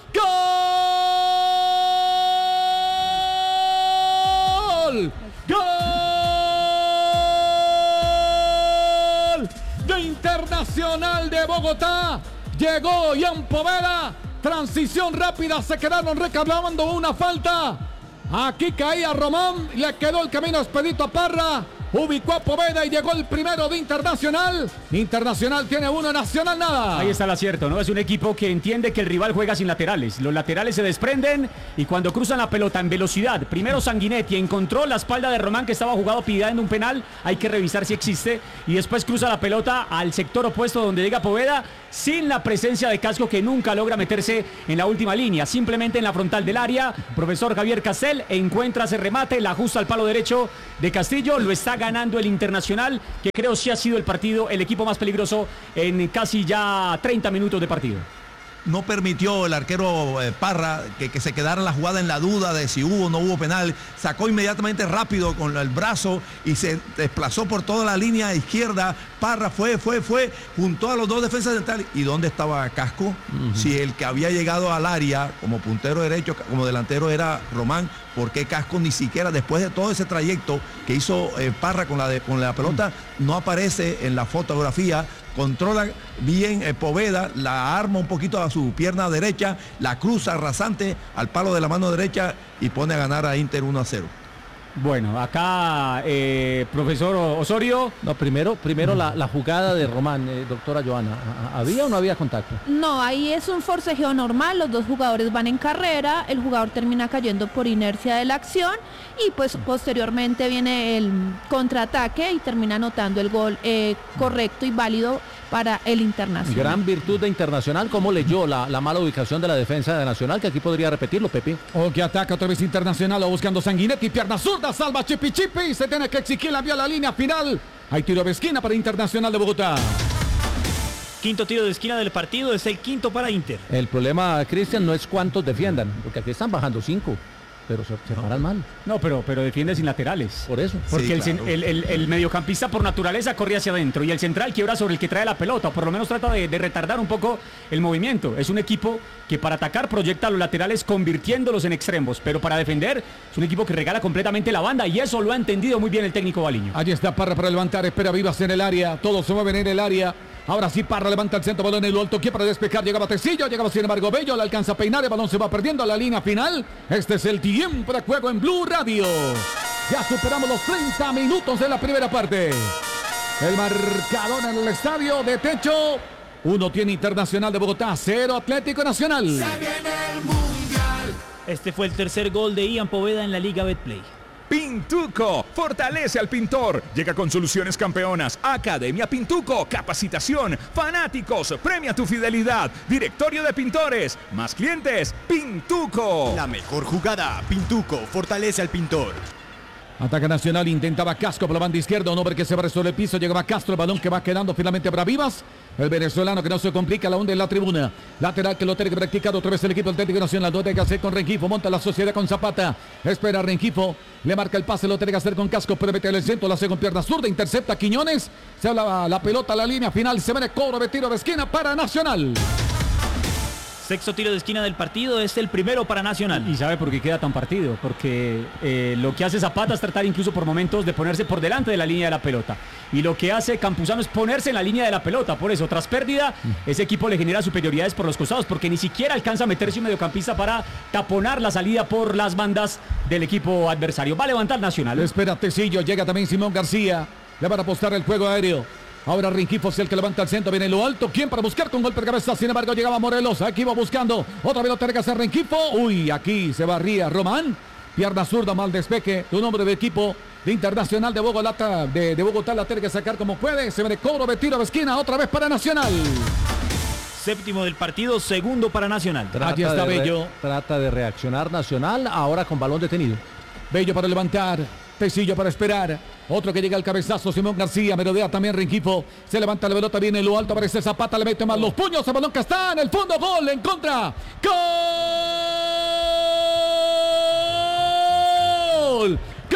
gol. ¡Gol! De Internacional de Bogotá. Llegó Ian Poveda. Transición rápida. Se quedaron reclamando una falta. Aquí caía Román. Le quedó el camino expedito a Parra. ubicó a Poveda y llegó el primero de Internacional. Internacional tiene uno, Nacional nada. Ahí está el acierto, ¿no? Es un equipo que entiende que el rival juega sin laterales. Los laterales se desprenden y cuando cruzan la pelota en velocidad, primero Sanguinetti encontró la espalda de Román que estaba jugado pidiendo un penal, hay que revisar si existe, y después cruza la pelota al sector opuesto donde llega Poveda sin la presencia de Casco, que nunca logra meterse en la última línea, simplemente en la frontal del área. Profesor Javier Castel encuentra ese remate, la ajusta al palo derecho de Castillo, lo está ganando el Internacional, que creo sí ha sido el partido, el equipo más peligroso en casi ya treinta minutos de partido. No permitió el arquero eh, Parra que, que se quedara la jugada en la duda de si hubo o no hubo penal. Sacó inmediatamente rápido con el brazo y se desplazó por toda la línea izquierda. Parra fue, fue, fue, juntó a los dos defensas centrales. ¿Y dónde estaba Casco? Uh-huh. Si el que había llegado al área como puntero derecho, como delantero era Román, ¿por qué Casco ni siquiera después de todo ese trayecto que hizo eh, Parra con la, de, con la pelota no aparece en la fotografía? Controla bien eh, Poveda, la arma un poquito a su pierna derecha, la cruza rasante al palo de la mano derecha y pone a ganar a Inter uno a cero. Bueno, acá, eh, profesor Osorio. No, primero, primero la, la jugada de Román, eh, doctora Joana. ¿Había o no había contacto? No, ahí es un forcejeo normal, los dos jugadores van en carrera, el jugador termina cayendo por inercia de la acción y pues posteriormente viene el contraataque y termina anotando el gol eh, correcto y válido para el Internacional. Gran virtud de Internacional, ¿cómo leyó la, la mala ubicación de la defensa de Nacional? Que aquí podría repetirlo, Pepe. O que ataca otra vez Internacional, buscando Sanguinetti, pierna zurda, salva Chipi Chipi, se tiene que exigir la vía a la línea final. Hay tiro de esquina para Internacional de Bogotá. Quinto tiro de esquina del partido, es el quinto para Inter. El problema, Cristian, no es cuántos defiendan, porque aquí están bajando cinco. Pero se, se paran mal. No, pero, pero defiende sin laterales. Por eso. Porque sí, el, claro. el, el, el mediocampista por naturaleza corre hacia adentro y el central quiebra sobre el que trae la pelota, o por lo menos trata de, de retardar un poco el movimiento. Es un equipo que para atacar proyecta a los laterales convirtiéndolos en extremos, pero para defender es un equipo que regala completamente la banda y eso lo ha entendido muy bien el técnico Baliño. Allí está Parra para levantar, espera Vivas en el área, todos se mueven en el área. Ahora sí Parra levanta el centro, balón en lo alto, que para despejar, llegaba Tecillo, llegaba sin embargo Bello, le alcanza a peinar, el balón se va perdiendo a la línea final. Este es el tiempo de juego en Blue Radio. Ya superamos los treinta minutos de la primera parte. El marcador en el estadio de Techo. Uno tiene Internacional de Bogotá, cero Atlético Nacional. Se viene el Mundial. Este fue el tercer gol de Ian Poveda en la Liga Betplay. Pintuco, fortalece al pintor. Llega con soluciones campeonas. Academia Pintuco, capacitación. Fanáticos, premia tu fidelidad. Directorio de pintores, más clientes, Pintuco. La mejor jugada, Pintuco, fortalece al pintor. Ataca Nacional, intentaba Casco por la banda izquierda, un hombre que se va sobre el piso, llegaba Castro, el balón que va quedando finalmente para Vivas. El venezolano que no se complica, la onda en la tribuna. Lateral que lo tiene que practicar otra vez el equipo Atlético Nacional. Lo tiene que hacer con Rengifo, monta la sociedad con Zapata. Espera Rengifo, le marca el pase, lo tiene que hacer con Casco, pero mete el centro, la hace con pierna zurda, intercepta Quiñones. Se habla la pelota a la línea final, se viene cobro de tiro de esquina para Nacional. Sexto tiro de esquina del partido, es el primero para Nacional. ¿Y sabe por qué queda tan partido? Porque eh, lo que hace Zapata es tratar incluso por momentos de ponerse por delante de la línea de la pelota. Y lo que hace Campuzano es ponerse en la línea de la pelota. Por eso, tras pérdida, ese equipo le genera superioridades por los costados, porque ni siquiera alcanza a meterse un mediocampista para taponar la salida por las bandas del equipo adversario. Va a levantar Nacional. Espera Tecillo, llega también Simón García. Le van a apostar el juego aéreo. Ahora Rengifo es el que levanta el centro, viene en lo alto. ¿Quién para buscar con golpe de cabeza? Sin embargo, llegaba Morelos. Aquí va buscando. Otra vez lo tiene que hacer Rengifo. Uy, aquí se barría Román. Pierna zurda, mal despeque. Un hombre de equipo de Internacional de Bogotá. De, de Bogotá la tiene que sacar como puede. Se viene cobro de tiro de esquina. Otra vez para Nacional. Séptimo del partido, segundo para Nacional. Trata Aquí está de Bello. Re, trata de reaccionar Nacional, ahora con balón detenido. Bello para levantar. Tecillo para esperar. Otro que llega al cabezazo, Simón García, merodea también Rengifo. Se levanta la pelota, viene en lo alto, aparece Zapata, le mete más los puños, el balón que está en el fondo, gol en contra. ¡Gol!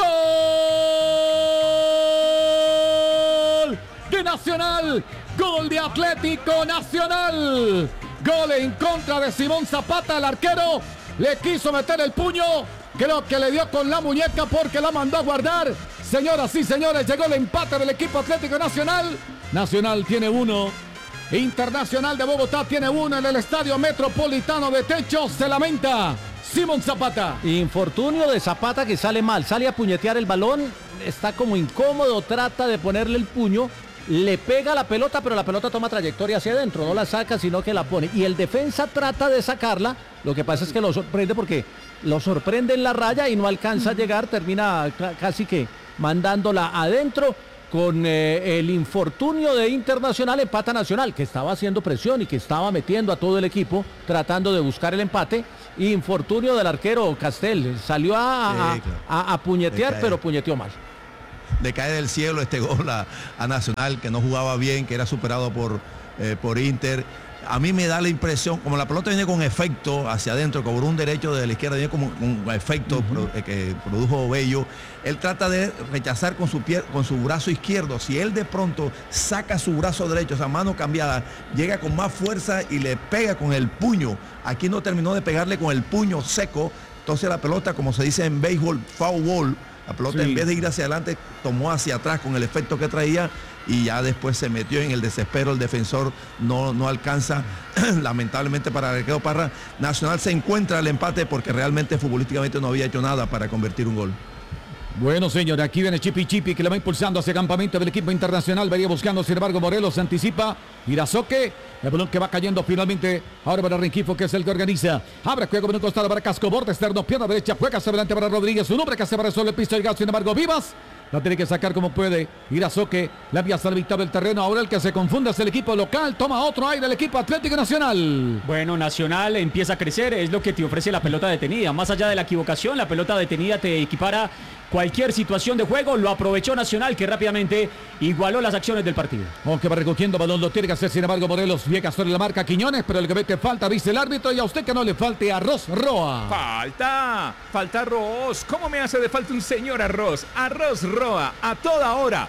¡Gol! De Nacional, gol de Atlético Nacional. Gol en contra de Simón Zapata, el arquero. Le quiso meter el puño. Creo que le dio con la muñeca porque la mandó a guardar. Señoras y señores, llegó el empate del equipo Atlético Nacional. Nacional tiene uno. Internacional de Bogotá tiene uno en el Estadio Metropolitano de Techo. Se lamenta Simón Zapata. Infortunio de Zapata que sale mal. Sale a puñetear el balón está como incómodo, trata de ponerle el puño, le pega la pelota, pero la pelota toma trayectoria hacia adentro, no la saca, sino que la pone. Y el defensa trata de sacarla, lo que pasa es que lo sorprende porque lo sorprende en la raya y no alcanza a llegar, termina casi que mandándola adentro. Con eh, el infortunio de Internacional, empata Nacional, que estaba haciendo presión y que estaba metiendo a todo el equipo, tratando de buscar el empate. Infortunio del arquero Castel, salió a, sí, claro. a, a puñetear, pero puñeteó mal. Le cae del cielo este gol a, a Nacional, que no jugaba bien, que era superado por, eh, por Inter. A mí me da la impresión, como la pelota viene con efecto hacia adentro, cobró un derecho de la izquierda, viene como con efecto uh-huh. pro, eh, que produjo Bello. Él trata de rechazar con su pie, con su brazo izquierdo. Si él de pronto saca su brazo derecho, esa mano cambiada, llega con más fuerza y le pega con el puño. Aquí no terminó de pegarle con el puño seco. Entonces la pelota, como se dice en béisbol, foul ball. La pelota sí. en vez de ir hacia adelante, tomó hacia atrás con el efecto que traía y ya después se metió en el desespero. El defensor no, no alcanza, lamentablemente para el arquero Parra. Nacional se encuentra el empate porque realmente futbolísticamente no había hecho nada para convertir un gol. Bueno, señor, aquí viene Chipi Chipi que le va impulsando hacia campamento del equipo Internacional. Venía buscando, sin embargo, Morelos se anticipa. Irazoque, el balón que va cayendo finalmente. Ahora para Rengifo, que es el que organiza. Abre juego por un costado para Casco, borde externo, pierna derecha, juega hacia adelante para Rodríguez. Un hombre que se va sobre el piso del gas, sin embargo, Vivas la tiene que sacar como puede. Irazoque la envía hasta la mitad del terreno. Ahora el que se confunde es el equipo local. Toma otro aire el equipo Atlético Nacional. Bueno, Nacional empieza a crecer. Es lo que te ofrece la pelota detenida. Más allá de la equivocación, la pelota detenida te equipara cualquier situación de juego. Lo aprovechó Nacional, que rápidamente igualó las acciones del partido. Aunque va recogiendo balón, lo tiene que hacer, sin embargo, Morelos llega sobre la marca Quiñones, pero el que mete falta, dice el árbitro, y a usted que no le falte arroz Roa. Falta, falta arroz. ¿Cómo me hace de falta un señor arroz? Arroz Roa, a toda hora.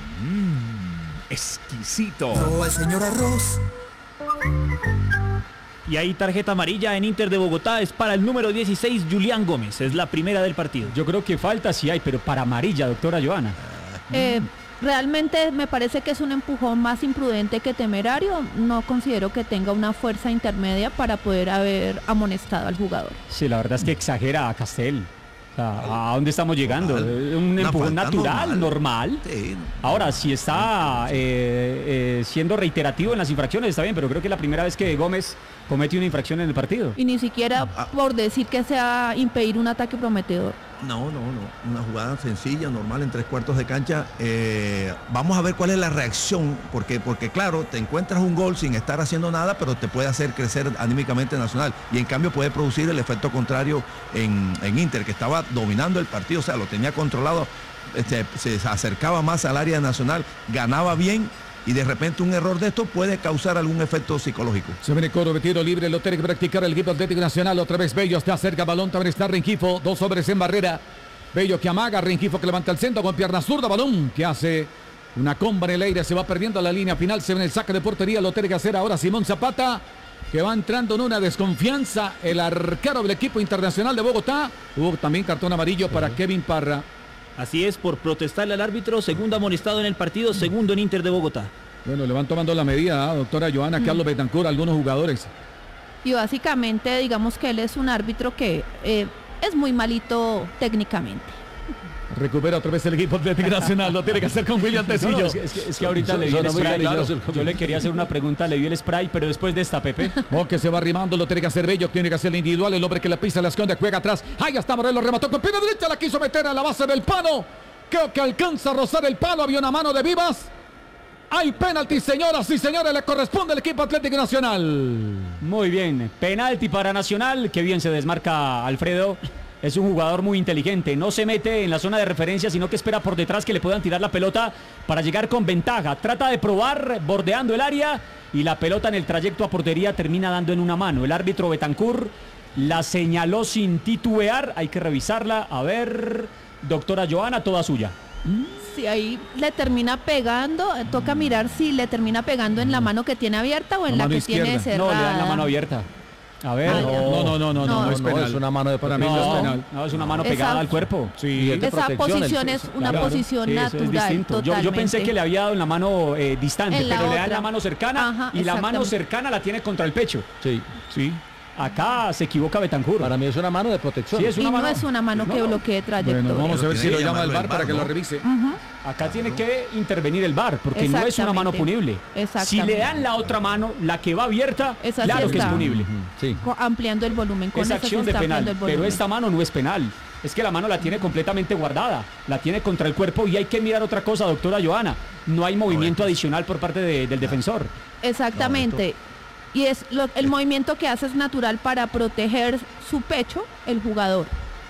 Mmm, exquisito. Roa, el señor arroz. Y ahí tarjeta amarilla en Inter de Bogotá, es para el número dieciséis, Julián Gómez, es la primera del partido. Yo creo que falta sí hay, pero para amarilla, doctora Joana. Eh, realmente me parece que es un empujón más imprudente que temerario. No considero que tenga una fuerza intermedia para poder haber amonestado al jugador. Sí, la verdad es que exagera a Castel. O sea, ¿a dónde estamos llegando? Normal. Un Una empujón natural, normal. normal. Sí. Ahora, si está eh, eh, siendo reiterativo en las infracciones, está bien, pero creo que es la primera vez que Gómez comete una infracción en el partido. Y ni siquiera ah, por decir que sea impedir un ataque prometedor. No, no, no. Una jugada sencilla, normal, en tres cuartos de cancha. Eh, vamos a ver cuál es la reacción, porque, porque claro, te encuentras un gol sin estar haciendo nada, pero te puede hacer crecer anímicamente Nacional. Y en cambio puede producir el efecto contrario en, en Inter, que estaba dominando el partido, o sea, lo tenía controlado, este, se acercaba más al área nacional, ganaba bien. Y de repente un error de esto puede causar algún efecto psicológico. Se viene coro de tiro libre, lo tiene que practicar el equipo Atlético Nacional. Otra vez Bello está cerca, balón también está Rengifo, dos hombres en barrera. Bello que amaga, Rengifo que levanta el centro con pierna zurda, balón que hace una comba en el aire, se va perdiendo a la línea final, se ve en el saque de portería, lo tiene que hacer ahora Simón Zapata, que va entrando en una desconfianza el arquero del equipo Internacional de Bogotá. Hubo también cartón amarillo para Kevin Parra. Así es, por protestarle al árbitro, segundo amonestado en el partido, segundo en Inter de Bogotá. Bueno, le van tomando la medida, ¿eh? Doctora Joana, Carlos Betancur, algunos jugadores. Y básicamente, digamos que él es un árbitro que eh, es muy malito técnicamente. Recupera otra vez el equipo Atlético Nacional, lo tiene que hacer con William Tecillo. No, no, es, que, es, que, es que ahorita so, le vi el spray, claro. Yo le quería hacer una pregunta, le vi el spray, pero después de esta, Pepe. O que se va arrimando, lo tiene que hacer Bello, tiene que hacer el individual, el hombre que la pisa, la esconde, juega atrás. Ahí está Morelos, remató con pierna derecha, la quiso meter a la base del palo. Creo que alcanza a rozar el palo, había una mano de Vivas. Hay penalti, señoras y señores, le corresponde al equipo Atlético Nacional. Muy bien, penalti para Nacional, que bien se desmarca Alfredo. Es un jugador muy inteligente, no se mete en la zona de referencia, sino que espera por detrás que le puedan tirar la pelota para llegar con ventaja. Trata de probar bordeando el área y la pelota en el trayecto a portería termina dando en una mano. El árbitro Betancur la señaló sin titubear, hay que revisarla. A ver, doctora Joana, toda suya. Si ahí le termina pegando, toca mirar si le termina pegando en la mano que tiene abierta o en la, la que izquierda. Tiene cerrada. No, le dan la mano abierta. A ver, ah, no, no, no, no, no, no, es penal. No, es una mano de para mí no, no es penal. No, es una mano pegada esa, al cuerpo. Sí, esa posición es una claro, posición sí, natural. Es yo, yo pensé que le había dado en la mano eh, distante, pero otra. Le dan la mano cercana. Ajá, y exactamente. La mano cercana la tiene contra el pecho. Sí, sí. acá se equivoca Betancur. Para mí es una mano de protección. Sí, es una y mano. no es una mano No, que no. bloquee trayectoria. Bueno, vamos a ver si lo llama el llamarlo V A R el para V A R, que lo ¿no? revise. Ujú. Acá tiene que intervenir el V A R, porque no es una mano punible. Exactamente. Si le dan la otra mano, la que va abierta, Esa sí claro que es está. punible. Sí. Co- ampliando el volumen. Con Es esa sí acción de está penal, ampliando el pero volumen. esta mano no es penal. Es que la mano la tiene completamente guardada, la tiene contra el cuerpo y hay que mirar otra cosa, doctora Joana. No hay movimiento adicional por parte de- del defensor. Exactamente. Y es lo- el movimiento que hace es natural para proteger su pecho el jugador.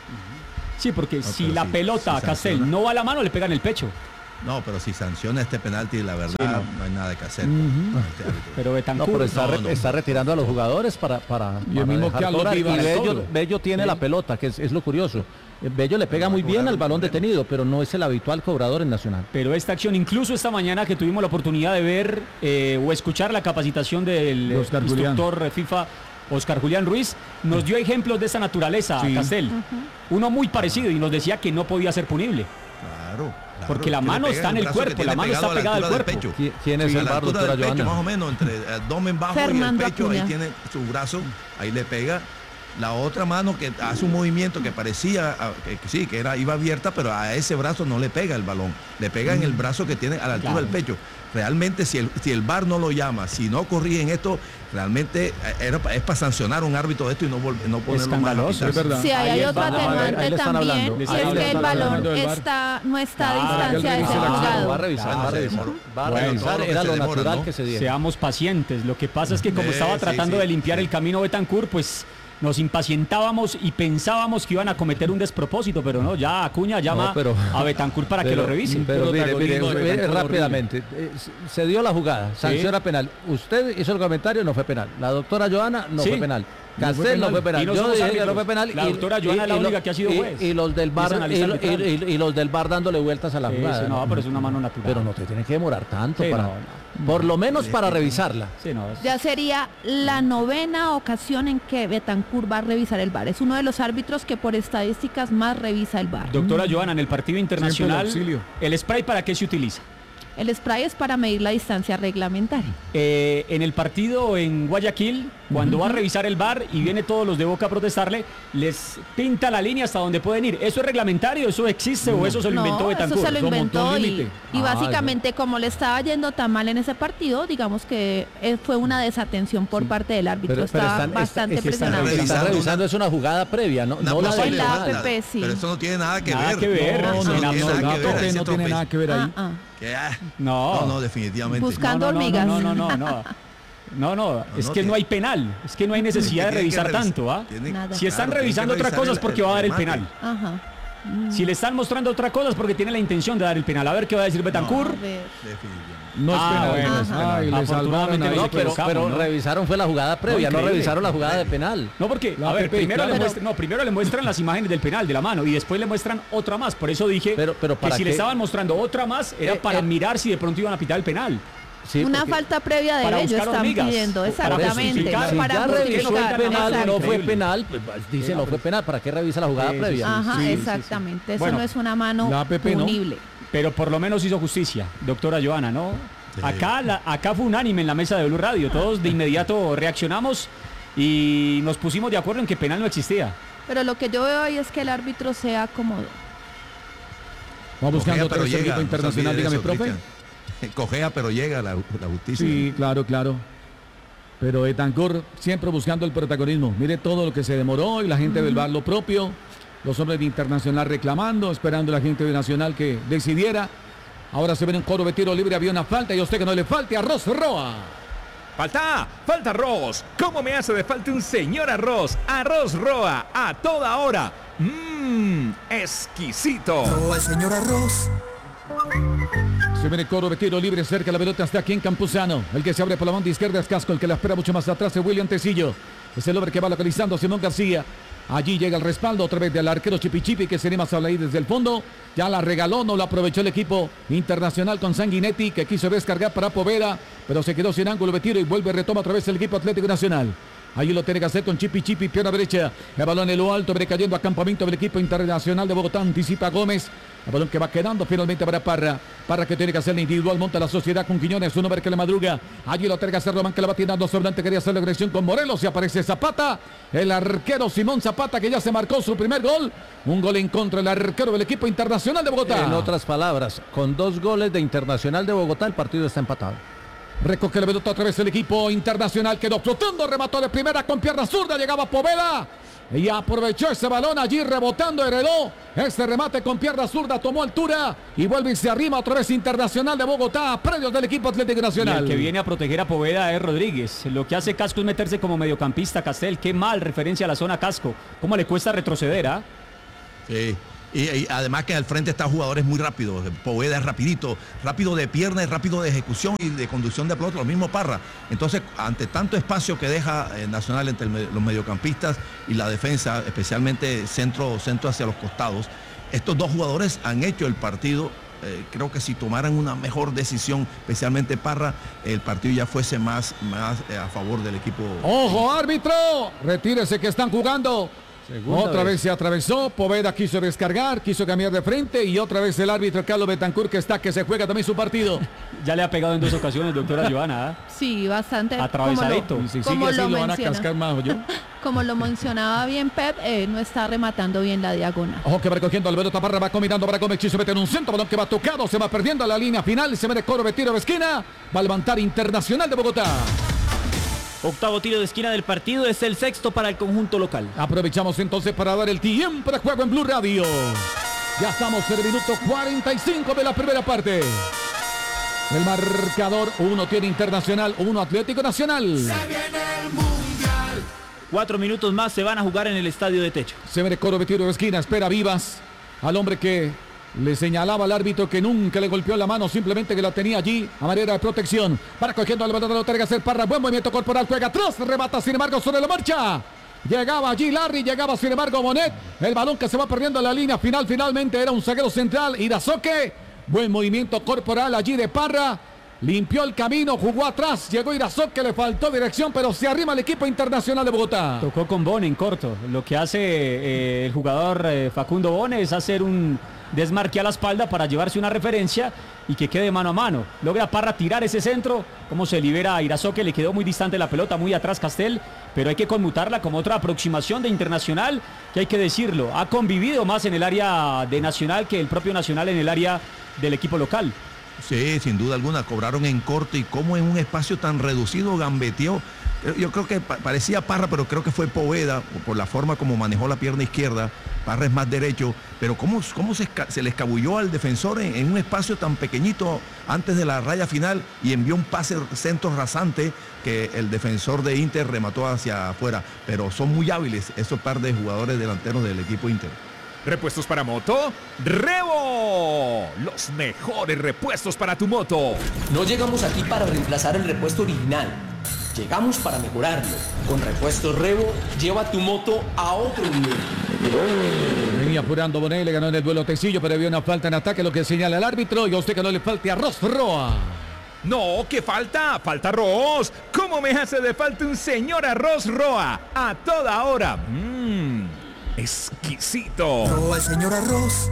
Sí, porque No, si pero la si- pelota si a Castel sanciona. no va a la mano, le pega en el pecho. No, pero si sanciona este penalti, la verdad, Sí, no. no. hay nada que hacer. Ujú. Este árbitro. Pero No, Betancur pero está, No, re- no. está retirando a los jugadores para, para, Y el para mismo dejar Carlos cobrar. Viva Y es Bello, todo. Bello tiene Sí. la pelota, que es, es lo curioso. Eh, Bello le pega va muy a bien cobrar al el balón problema. detenido, pero no es el habitual cobrador en Nacional. Pero esta acción, incluso esta mañana que tuvimos la oportunidad de ver eh, o escuchar la capacitación del De Oscar Julián. instructor FIFA, Oscar Julián Ruiz, nos dio ejemplos de esa naturaleza, Sí. Castel. Uno muy parecido y nos decía que no podía ser punible. Claro, claro. Porque la Que le mano pega está en el el brazo que cuerpo, tiene la mano pegado está a la pegada al altura del cuerpo. pecho. ¿Qui- ¿Quién es Sí, a el la V A R, altura doctora del pecho, Joana? más o menos, entre el abdomen bajo Fernando y el pecho, Acuña. ahí tiene su brazo, ahí le pega. La otra mano que hace un movimiento que parecía, ah, que, que sí, que era, iba abierta, pero a ese brazo no le pega el balón, le pega en el brazo que tiene a la altura Claro. del pecho. Realmente si el, si el V A R no lo llama, si no corrigen esto, realmente eh, era, pa- es para sancionar a un árbitro de esto y no, vol- no ponerlo más a Escandaloso, pitar. es verdad. Sí, ahí Ahí hay es otro cuando- a ver, atenuante ahí le están también, hablando. y es Ahí le que el están balón hablando del V A R. está, no está a Ah, distancia de que él ser revise la jugado. Va a revisar, Ah, va a se revisar. demoró. Va a Bueno, revisar, todo lo que era se lo demora, natural ¿no? que se diera. Seamos pacientes. Lo que pasa es que como Sí, estaba sí, tratando sí, de limpiar sí. el camino Betancur, pues nos impacientábamos y pensábamos que iban a cometer un despropósito, pero no, ya Acuña llama No, pero- a Betancur para que Pero- lo revise. Pero mire, mire, Protagonismo de mire, Betancur rápidamente, eh, se dio la jugada, sanciona penal. Usted hizo el comentario, no fue penal. La doctora Joana no Sí. fue penal. No fue Castel no penal. fue penal. Y no Yo somos dije que árbitros. no fue penal. La doctora Joana es la lo- única que ha sido y- juez. Y, los del Y es bar y, analista lo- arbitral. y- y- y los del bar dándole vueltas a la Sí, jugada. sí, no, ¿no? pero es una mano natural. Pero no te tiene que demorar tanto Sí, para, no, por lo menos para revisarla. Sí, no, es- Ya sería la novena ocasión en que Betancur va a revisar el V A R. Es uno de los árbitros que por estadísticas más revisa el V A R. Doctora Joana, en el partido internacional, auxilio. ¿el spray para qué se utiliza? El spray es para medir la distancia reglamentaria. Eh, en el partido en Guayaquil, cuando va a revisar el V A R y viene todos los de Boca a protestarle, les pinta la línea hasta donde pueden ir. ¿Eso es reglamentario? ¿Eso existe o eso se lo inventó No, Betancur? eso se lo Como inventó todo y, límite. y Ah, básicamente como le estaba yendo tan mal en ese partido, digamos que eh, fue una desatención por parte del árbitro. Pero- pero estaba están- bastante es que están presionado. revisando Está una- revisando es una jugada previa, no, Una no la posible En la falta. A P P, sí. Pero eso no tiene nada que Nada ver. que ver, No, no, eso en no tiene absoluto. nada que ver. no ese tiene trope- nada que ver ahí. Ah, ah. que, ah, No. no, no, definitivamente. Buscando no, no, no, hormigas. No, no, no, no. No, no, es no, que que- no hay penal, es que no hay necesidad de Tiene que revisar revisar- tanto, ¿ah? tiene- Nada. Si están claro, revisando tiene que otra cosa es revisar porque el- va a dar el remate. penal. Ajá. Si le están mostrando otra cosa es porque tiene la intención de dar el penal. A ver qué va a decir Betancur. A ver. Definitivamente. No es Ah, penal. bueno, no es es penal. penal. Ay, le Afortunadamente salvaron no ahí. se No, pero, equivocamos, pero ¿no? revisaron fue la jugada previa, no, increíble. revisaron la jugada de penal. No, porque, La a ver, A P P, primero, claro. le Pero- muestran, no, primero le muestran las imágenes del penal de la mano y después le muestran otra más. Por eso dije Pero- pero que ¿para si le qué? estaban mostrando otra más era Eh, para eh, mirar si de pronto iban a pitar el penal. Sí, Una porque- falta previa de para Bello buscar están hormigas. pidiendo, Para exactamente. justificar. Si para ya revisó el justificar, penal, exacto. no fue Increíble. penal, pues, dice no fue penal, ¿para qué revisa la jugada Sí, sí, previa? Ajá, Sí, sí, sí. exactamente. Eso Bueno, no es una mano la A P P no. punible. Pero por lo menos hizo justicia, doctora Joana, ¿no? Sí. Acá, la- acá fue unánime en la mesa de Blue Radio. Todos de inmediato reaccionamos y nos pusimos de acuerdo en que penal no existía. Pero lo que yo veo hoy es que el árbitro sea cómodo. Va buscando Cojea, otro pero llega. servicio no se internacional, olvide de dígame, eso, profe. Cristian. Cojea, pero llega la, la justicia. Sí, claro, claro. Pero Betancur siempre buscando el protagonismo. Mire todo lo que se demoró y la gente del V A R lo propio. Los hombres de Internacional reclamando, esperando a la gente de Nacional que decidiera. Ahora se ve un coro de tiro libre, había una falta y a usted que no le falte arroz Roa. Falta, falta arroz. ¿Cómo me hace de falta un señor arroz? Arroz Roa, a toda hora. Mmm, exquisito. Roa el señor arroz. Se viene el coro de tiro libre, cerca la pelota está aquí en Campuzano. El que se abre por la banda izquierda es Casco, el que la espera mucho más atrás es William Tecillo. Es el hombre que va localizando a Simón García. Allí llega el respaldo otra vez del arquero Chipichipi que se anima a ahí desde el fondo. Ya la regaló, no la aprovechó el equipo internacional con Sanguinetti que quiso descargar para Poveda, pero se quedó sin ángulo de tiro y vuelve, retoma otra vez el equipo Atlético Nacional. Allí lo tiene que hacer con Chipi Chipi, pierna derecha. El balón en lo alto, viene cayendo a campamento del equipo internacional de Bogotá. Anticipa Gómez. El balón que va quedando finalmente para Parra. Parra que tiene que hacer el individual. Monta la sociedad con Quiñones. Un hombre que le madruga. Allí lo tiene que hacer Román, que le va tirando sobre adelante. Quería hacer la agresión con Morelos. Y aparece Zapata. El arquero Simón Zapata, que ya se marcó su primer gol. Un gol en contra del arquero del equipo internacional de Bogotá. En otras palabras, con dos goles de Internacional de Bogotá, el partido está empatado. Recoge la pelota otra vez el equipo internacional. Quedó flotando. Remató de primera con pierna zurda. Llegaba Poveda. Y aprovechó ese balón allí rebotando, heredó este remate con pierna zurda, tomó altura y vuelve y se arrima otra vez Internacional de Bogotá, predios del equipo Atlético Nacional. Y el que viene a proteger a Poveda es Rodríguez. Lo que hace Casco es meterse como mediocampista. Castel, qué mal referencia a la zona Casco. ¿Cómo le cuesta retroceder? ¿Ah? Sí. Y, y además que al frente está jugadores muy rápidos. Poveda es rapidito, rápido de pierna y rápido de ejecución y de conducción de pelota, lo mismo Parra. Entonces, ante tanto espacio que deja eh, Nacional entre el, los mediocampistas y la defensa, especialmente centro, centro hacia los costados, estos dos jugadores han hecho el partido. Eh, creo que si tomaran una mejor decisión, especialmente Parra, el partido ya fuese más, más eh, a favor del equipo. ¡Ojo, árbitro! Retírese que están jugando. Segunda otra vez. vez se atravesó, Poveda quiso descargar, quiso cambiar de frente y otra vez el árbitro Carlos Betancourt que está, que se juega también su partido. Ya le ha pegado en dos ocasiones, doctora Joana. ¿eh? Sí, bastante. Atravesadito. Y si sigue así lo, lo van a cascar más, ¿yo? Como lo mencionaba bien Pep, eh, no está rematando bien la diagonal. Ojo que va recogiendo Alberto Taparra, va combinando para Gómez, se mete en un centro, balón que va tocado, se va perdiendo a la línea final, se mete Coro, tiro de esquina, va a levantar Internacional de Bogotá. Octavo tiro de esquina del partido, es el sexto para el conjunto local. Aprovechamos entonces para dar el tiempo de juego en Blue Radio. Ya estamos en el minuto cuarenta y cinco de la primera parte. El marcador, uno tiene Internacional, uno Atlético Nacional. Se viene el Mundial. Cuatro minutos más se van a jugar en el estadio de techo. Se ve Coro de tiro de esquina, espera Vivas al hombre que le señalaba al árbitro que nunca le golpeó la mano, simplemente que la tenía allí a manera de protección. Para cogiendo al balón de la hacer Parra, buen movimiento corporal, juega atrás, remata sin embargo sobre la marcha. Llegaba allí Larry, llegaba sin embargo Bonet. El balón que se va perdiendo en la línea final, finalmente era un zaguero central, Irazoque. Buen movimiento corporal allí de Parra. Limpió el camino, jugó atrás, llegó Irazoque, le faltó dirección, pero se arrima el equipo Internacional de Bogotá. Tocó con Bone en corto. Lo que hace eh, el jugador eh, Facundo Bone es hacer un desmarque a la espalda para llevarse una referencia y que quede mano a mano. Logra Parra tirar ese centro, como se libera a Irazoque, le quedó muy distante la pelota, muy atrás Castel, pero hay que conmutarla como otra aproximación de Internacional, que hay que decirlo, ha convivido más en el área de Nacional que el propio Nacional en el área del equipo local. Sí, sin duda alguna, cobraron en corte y cómo en un espacio tan reducido gambeteó. Yo creo que parecía Parra, pero creo que fue Poveda, por la forma como manejó la pierna izquierda. Parra es más derecho, pero cómo, cómo se, se le escabulló al defensor en, en un espacio tan pequeñito antes de la raya final y envió un pase centro rasante que el defensor de Inter remató hacia afuera. Pero son muy hábiles esos par de jugadores delanteros del equipo Inter. ¿Repuestos para moto? ¡Revo! Los mejores repuestos para tu moto. No llegamos aquí para reemplazar el repuesto original. Llegamos para mejorarlo. Con Repuestos Revo, lleva tu moto a otro nivel. Venía apurando Bonet, le ganó en el duelo Tecillo, pero había una falta en ataque, lo que señala el árbitro. Y a usted que no le falte arroz Roa. No, ¿qué falta? Falta arroz. ¿Cómo me hace de falta un señor arroz Roa? A toda hora. Mmm, exquisito. Roa, el señor arroz.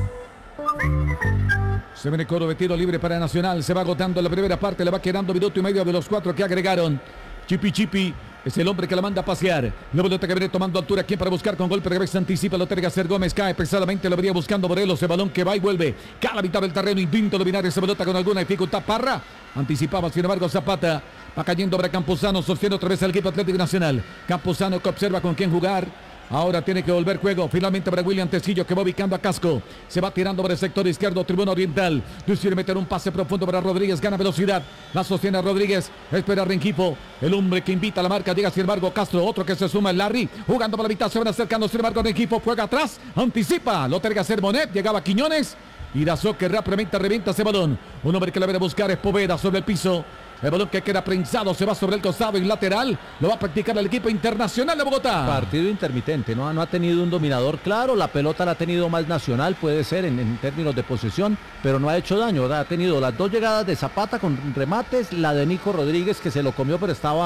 Se viene Coro de tiro libre para Nacional. Se va agotando la primera parte. Le va quedando minuto y medio de los cuatro que agregaron. Chipi Chipi es el hombre que la manda a pasear. La pelota que viene tomando altura. ¿Quién para buscar con golpe de cabeza? Anticipa, lo tiene que hacer Gómez. Cae pesadamente, lo venía buscando Morelos. El balón que va y vuelve. Cada mitad del terreno. Intenta dominar esa pelota con alguna dificultad. Parra anticipaba, sin embargo, Zapata. Va cayendo para Campuzano. Sostiene otra vez el equipo Atlético Nacional. Campuzano que observa con quién jugar. Ahora tiene que volver juego. Finalmente para William Tecillo, que va ubicando a Casco. Se va tirando por el sector izquierdo, tribuna oriental. Decide meter un pase profundo para Rodríguez. Gana velocidad. La sostiene Rodríguez. Espera Rengifo. El hombre que invita a la marca. Llega sin embargo Castro. Otro que se suma el Larry. Jugando por la mitad. Se van acercando sin embargo Rengifo. Juega atrás. Anticipa. Lo tiene que hacer Bonet. Llegaba Quiñones. Irazoque rápidamente revienta ese balón. Un hombre que la viene a buscar es Poveda sobre el piso. El balón que queda prensado se va sobre el costado en lateral. Lo va a practicar el equipo Internacional de Bogotá. Partido intermitente, ¿no? No ha tenido un dominador claro. La pelota la ha tenido más Nacional, puede ser en, en términos de posesión, pero no ha hecho daño, ¿verdad? Ha tenido las dos llegadas de Zapata con remates, la de Nico Rodríguez que se lo comió, pero estaba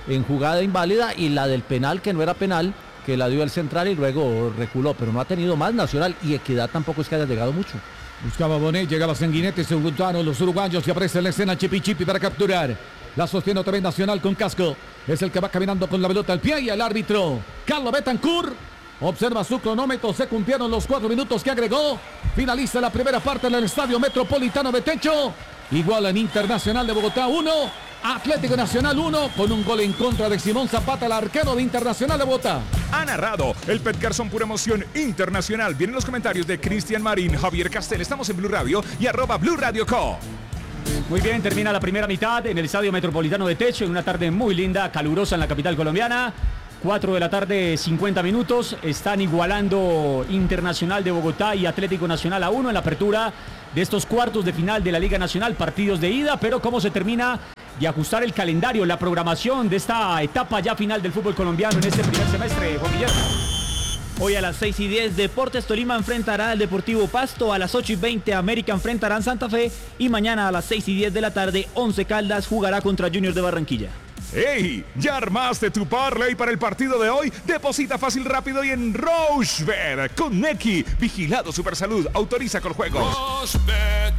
en jugada inválida, y la del penal que no era penal, que la dio el central y luego reculó, pero no ha tenido más Nacional, y Equidad tampoco es que haya llegado mucho. Buscaba Bonet, llegaba Sanguinetti, se juntaron los uruguayos y aparece en la escena Chipi Chipi para capturar. La sostiene otra vez Nacional con Casco. Es el que va caminando con la pelota al pie y el árbitro Carlos Betancourt observa su cronómetro. Se cumplieron los cuatro minutos que agregó. Finaliza la primera parte en el Estadio Metropolitano de Techo. Igual en Internacional de Bogotá uno, Atlético Nacional uno, con un gol en contra de Simón Zapata, el arquero de Internacional de Bogotá. Ha narrado el Petcar son pura emoción internacional. Vienen los comentarios de Cristian Marín, Javier Castel. Estamos en Blue Radio y arroba Blue Radio Co. Muy bien, termina la primera mitad en el Estadio Metropolitano de Techo, en una tarde muy linda, calurosa en la capital colombiana. cuatro de la tarde, cincuenta minutos. Están igualando Internacional de Bogotá y Atlético Nacional a uno en la apertura de estos cuartos de final de la Liga Nacional. Partidos de ida, pero cómo se termina de ajustar el calendario, la programación de esta etapa ya final del fútbol colombiano en este primer semestre, Juan Guillermo. Hoy a las seis y diez, Deportes Tolima enfrentará al Deportivo Pasto. A las ocho y veinte, América enfrentará Santa Fe. Y mañana a las seis y diez de la tarde, Once Caldas jugará contra Junior de Barranquilla. ¡Hey! ¿Ya armaste tu parlay para el partido de hoy? Deposita fácil, rápido y en Rochebet con Neki. Vigilado Supersalud. Autoriza con juegos. Rochebet.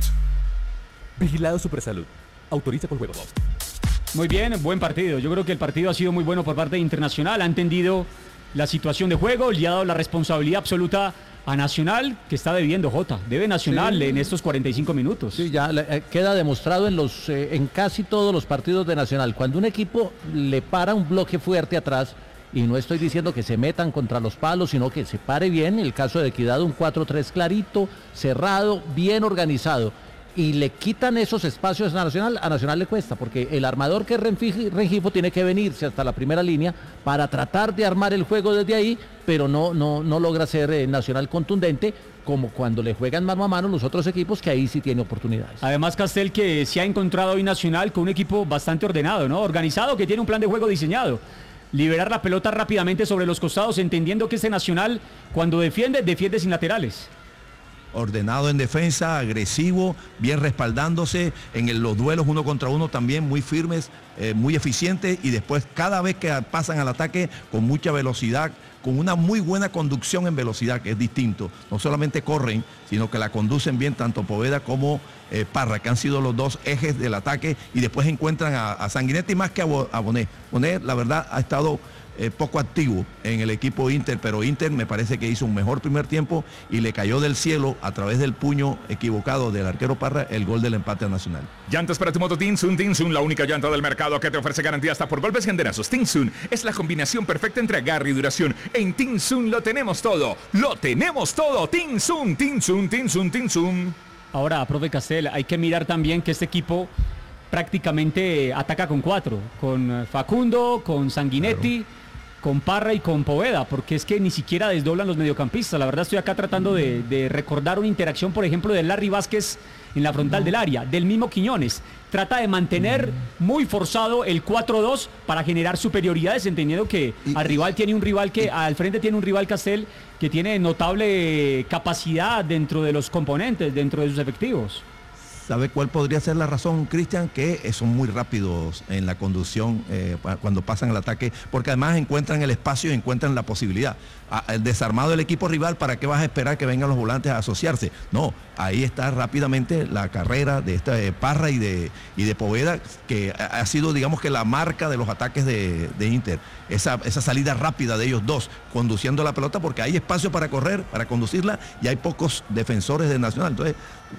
Vigilado Supersalud. Autoriza con juegos. Muy bien, buen partido. Yo creo que el partido ha sido muy bueno por parte de Internacional. Ha entendido la situación de juego, le ha dado la responsabilidad absoluta a Nacional, que está debiendo Jota. Debe Nacional sí. en estos cuarenta y cinco minutos. Sí, ya eh, queda demostrado en los eh, en casi todos los partidos de Nacional. Cuando un equipo le para un bloque fuerte atrás, y no estoy diciendo que se metan contra los palos, sino que se pare bien. El caso de Equidad, un cuatro tres clarito, cerrado, bien organizado, y le quitan esos espacios a Nacional, a Nacional le cuesta, porque el armador que es Rengifo tiene que venirse hasta la primera línea para tratar de armar el juego desde ahí, pero no, no, no logra ser eh, Nacional contundente, como cuando le juegan mano a mano los otros equipos, que ahí sí tiene oportunidades. Además, Castel, que se ha encontrado hoy Nacional con un equipo bastante ordenado, ¿no? Organizado, que tiene un plan de juego diseñado. Liberar la pelota rápidamente sobre los costados, entendiendo que este Nacional, cuando defiende, defiende sin laterales. Ordenado en defensa, agresivo, bien respaldándose en el, los duelos uno contra uno también muy firmes, eh, muy eficientes, y después cada vez que pasan al ataque con mucha velocidad, con una muy buena conducción en velocidad, que es distinto. No solamente corren, sino que la conducen bien tanto Poveda como eh, Parra, que han sido los dos ejes del ataque, y después encuentran a, a Sanguinetti más que a, a Bonet. Bonet, la verdad, ha estado Eh, poco activo en el equipo Inter, pero Inter me parece que hizo un mejor primer tiempo y le cayó del cielo a través del puño equivocado del arquero Parra el gol del empate a Nacional. Llantas para tu moto Tinsun. Tinsun, la única llanta del mercado que te ofrece garantía hasta por golpes y andenazos. Tinsun es la combinación perfecta entre agarre y duración. En Tinsun lo tenemos todo. Lo tenemos todo. Tinsun, Tinsun, Tinsun, Tinsun. Ahora, profe Castel, hay que mirar también que este equipo prácticamente ataca con cuatro, con Facundo, con Sanguinetti, claro, con Parra y con Poveda, porque es que ni siquiera desdoblan los mediocampistas. La verdad, estoy acá tratando de, de recordar una interacción, por ejemplo, de Larry Vázquez en la frontal del área, del mismo Quiñones. Trata de mantener muy forzado el cuatro dos para generar superioridades, entendiendo que al rival tiene un rival que, al frente tiene un rival, Castel, que tiene notable capacidad dentro de los componentes, dentro de sus efectivos. ¿Sabe cuál podría ser la razón, Cristian? Que son muy rápidos en la conducción eh, cuando pasan el ataque, porque además encuentran el espacio y encuentran la posibilidad. El desarmado del equipo rival, ¿para qué vas a esperar que vengan los volantes a asociarse? No, ahí está rápidamente la carrera de esta de Parra y de, y de Poveda, que ha sido, digamos, que la marca de los ataques de, de Inter. Esa, esa salida rápida de ellos dos, conduciendo la pelota, porque hay espacio para correr, para conducirla, y hay pocos defensores de Nacional. Entonces,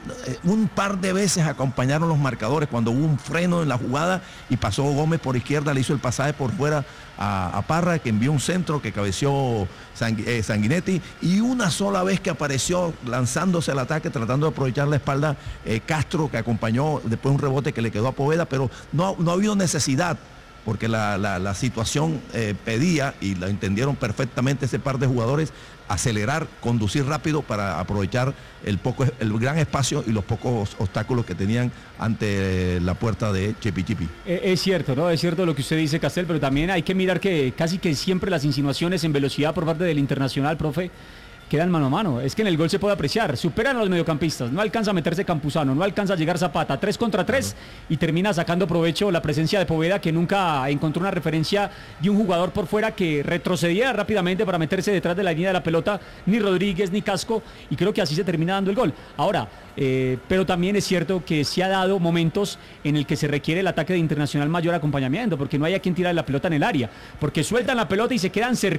un par de veces acompañaron los marcadores cuando hubo un freno en la jugada y pasó Gómez por izquierda, le hizo el pasaje por fuera a, a Parra, que envió un centro que cabeció eh, Sanguinetti, y una sola vez que apareció lanzándose al ataque, tratando de aprovechar la espalda, eh, Castro, que acompañó después un rebote que le quedó a Poveda, pero no, no ha habido necesidad, porque la, la, la situación eh, pedía, y lo entendieron perfectamente ese par de jugadores, acelerar, conducir rápido para aprovechar el, poco, el gran espacio y los pocos obstáculos que tenían ante la puerta de Chipi Chipi. Es cierto, ¿no? Es cierto lo que usted dice, Castel, pero también hay que mirar que casi que siempre las insinuaciones en velocidad por parte del Internacional, profe, quedan mano a mano. Es que en el gol se puede apreciar. Superan a los mediocampistas. No alcanza a meterse Campuzano, no alcanza a llegar Zapata. Tres contra tres claro. Y termina sacando provecho la presencia de Poveda, que nunca encontró una referencia de un jugador por fuera que retrocedía rápidamente para meterse detrás de la línea de la pelota. Ni Rodríguez ni Casco. Y creo que así se termina dando el gol. Ahora, eh, pero también es cierto que se ha dado momentos en el que se requiere el ataque de Internacional mayor acompañamiento, porque no hay a quien tirar la pelota en el área. Porque sueltan la pelota y se quedan cerca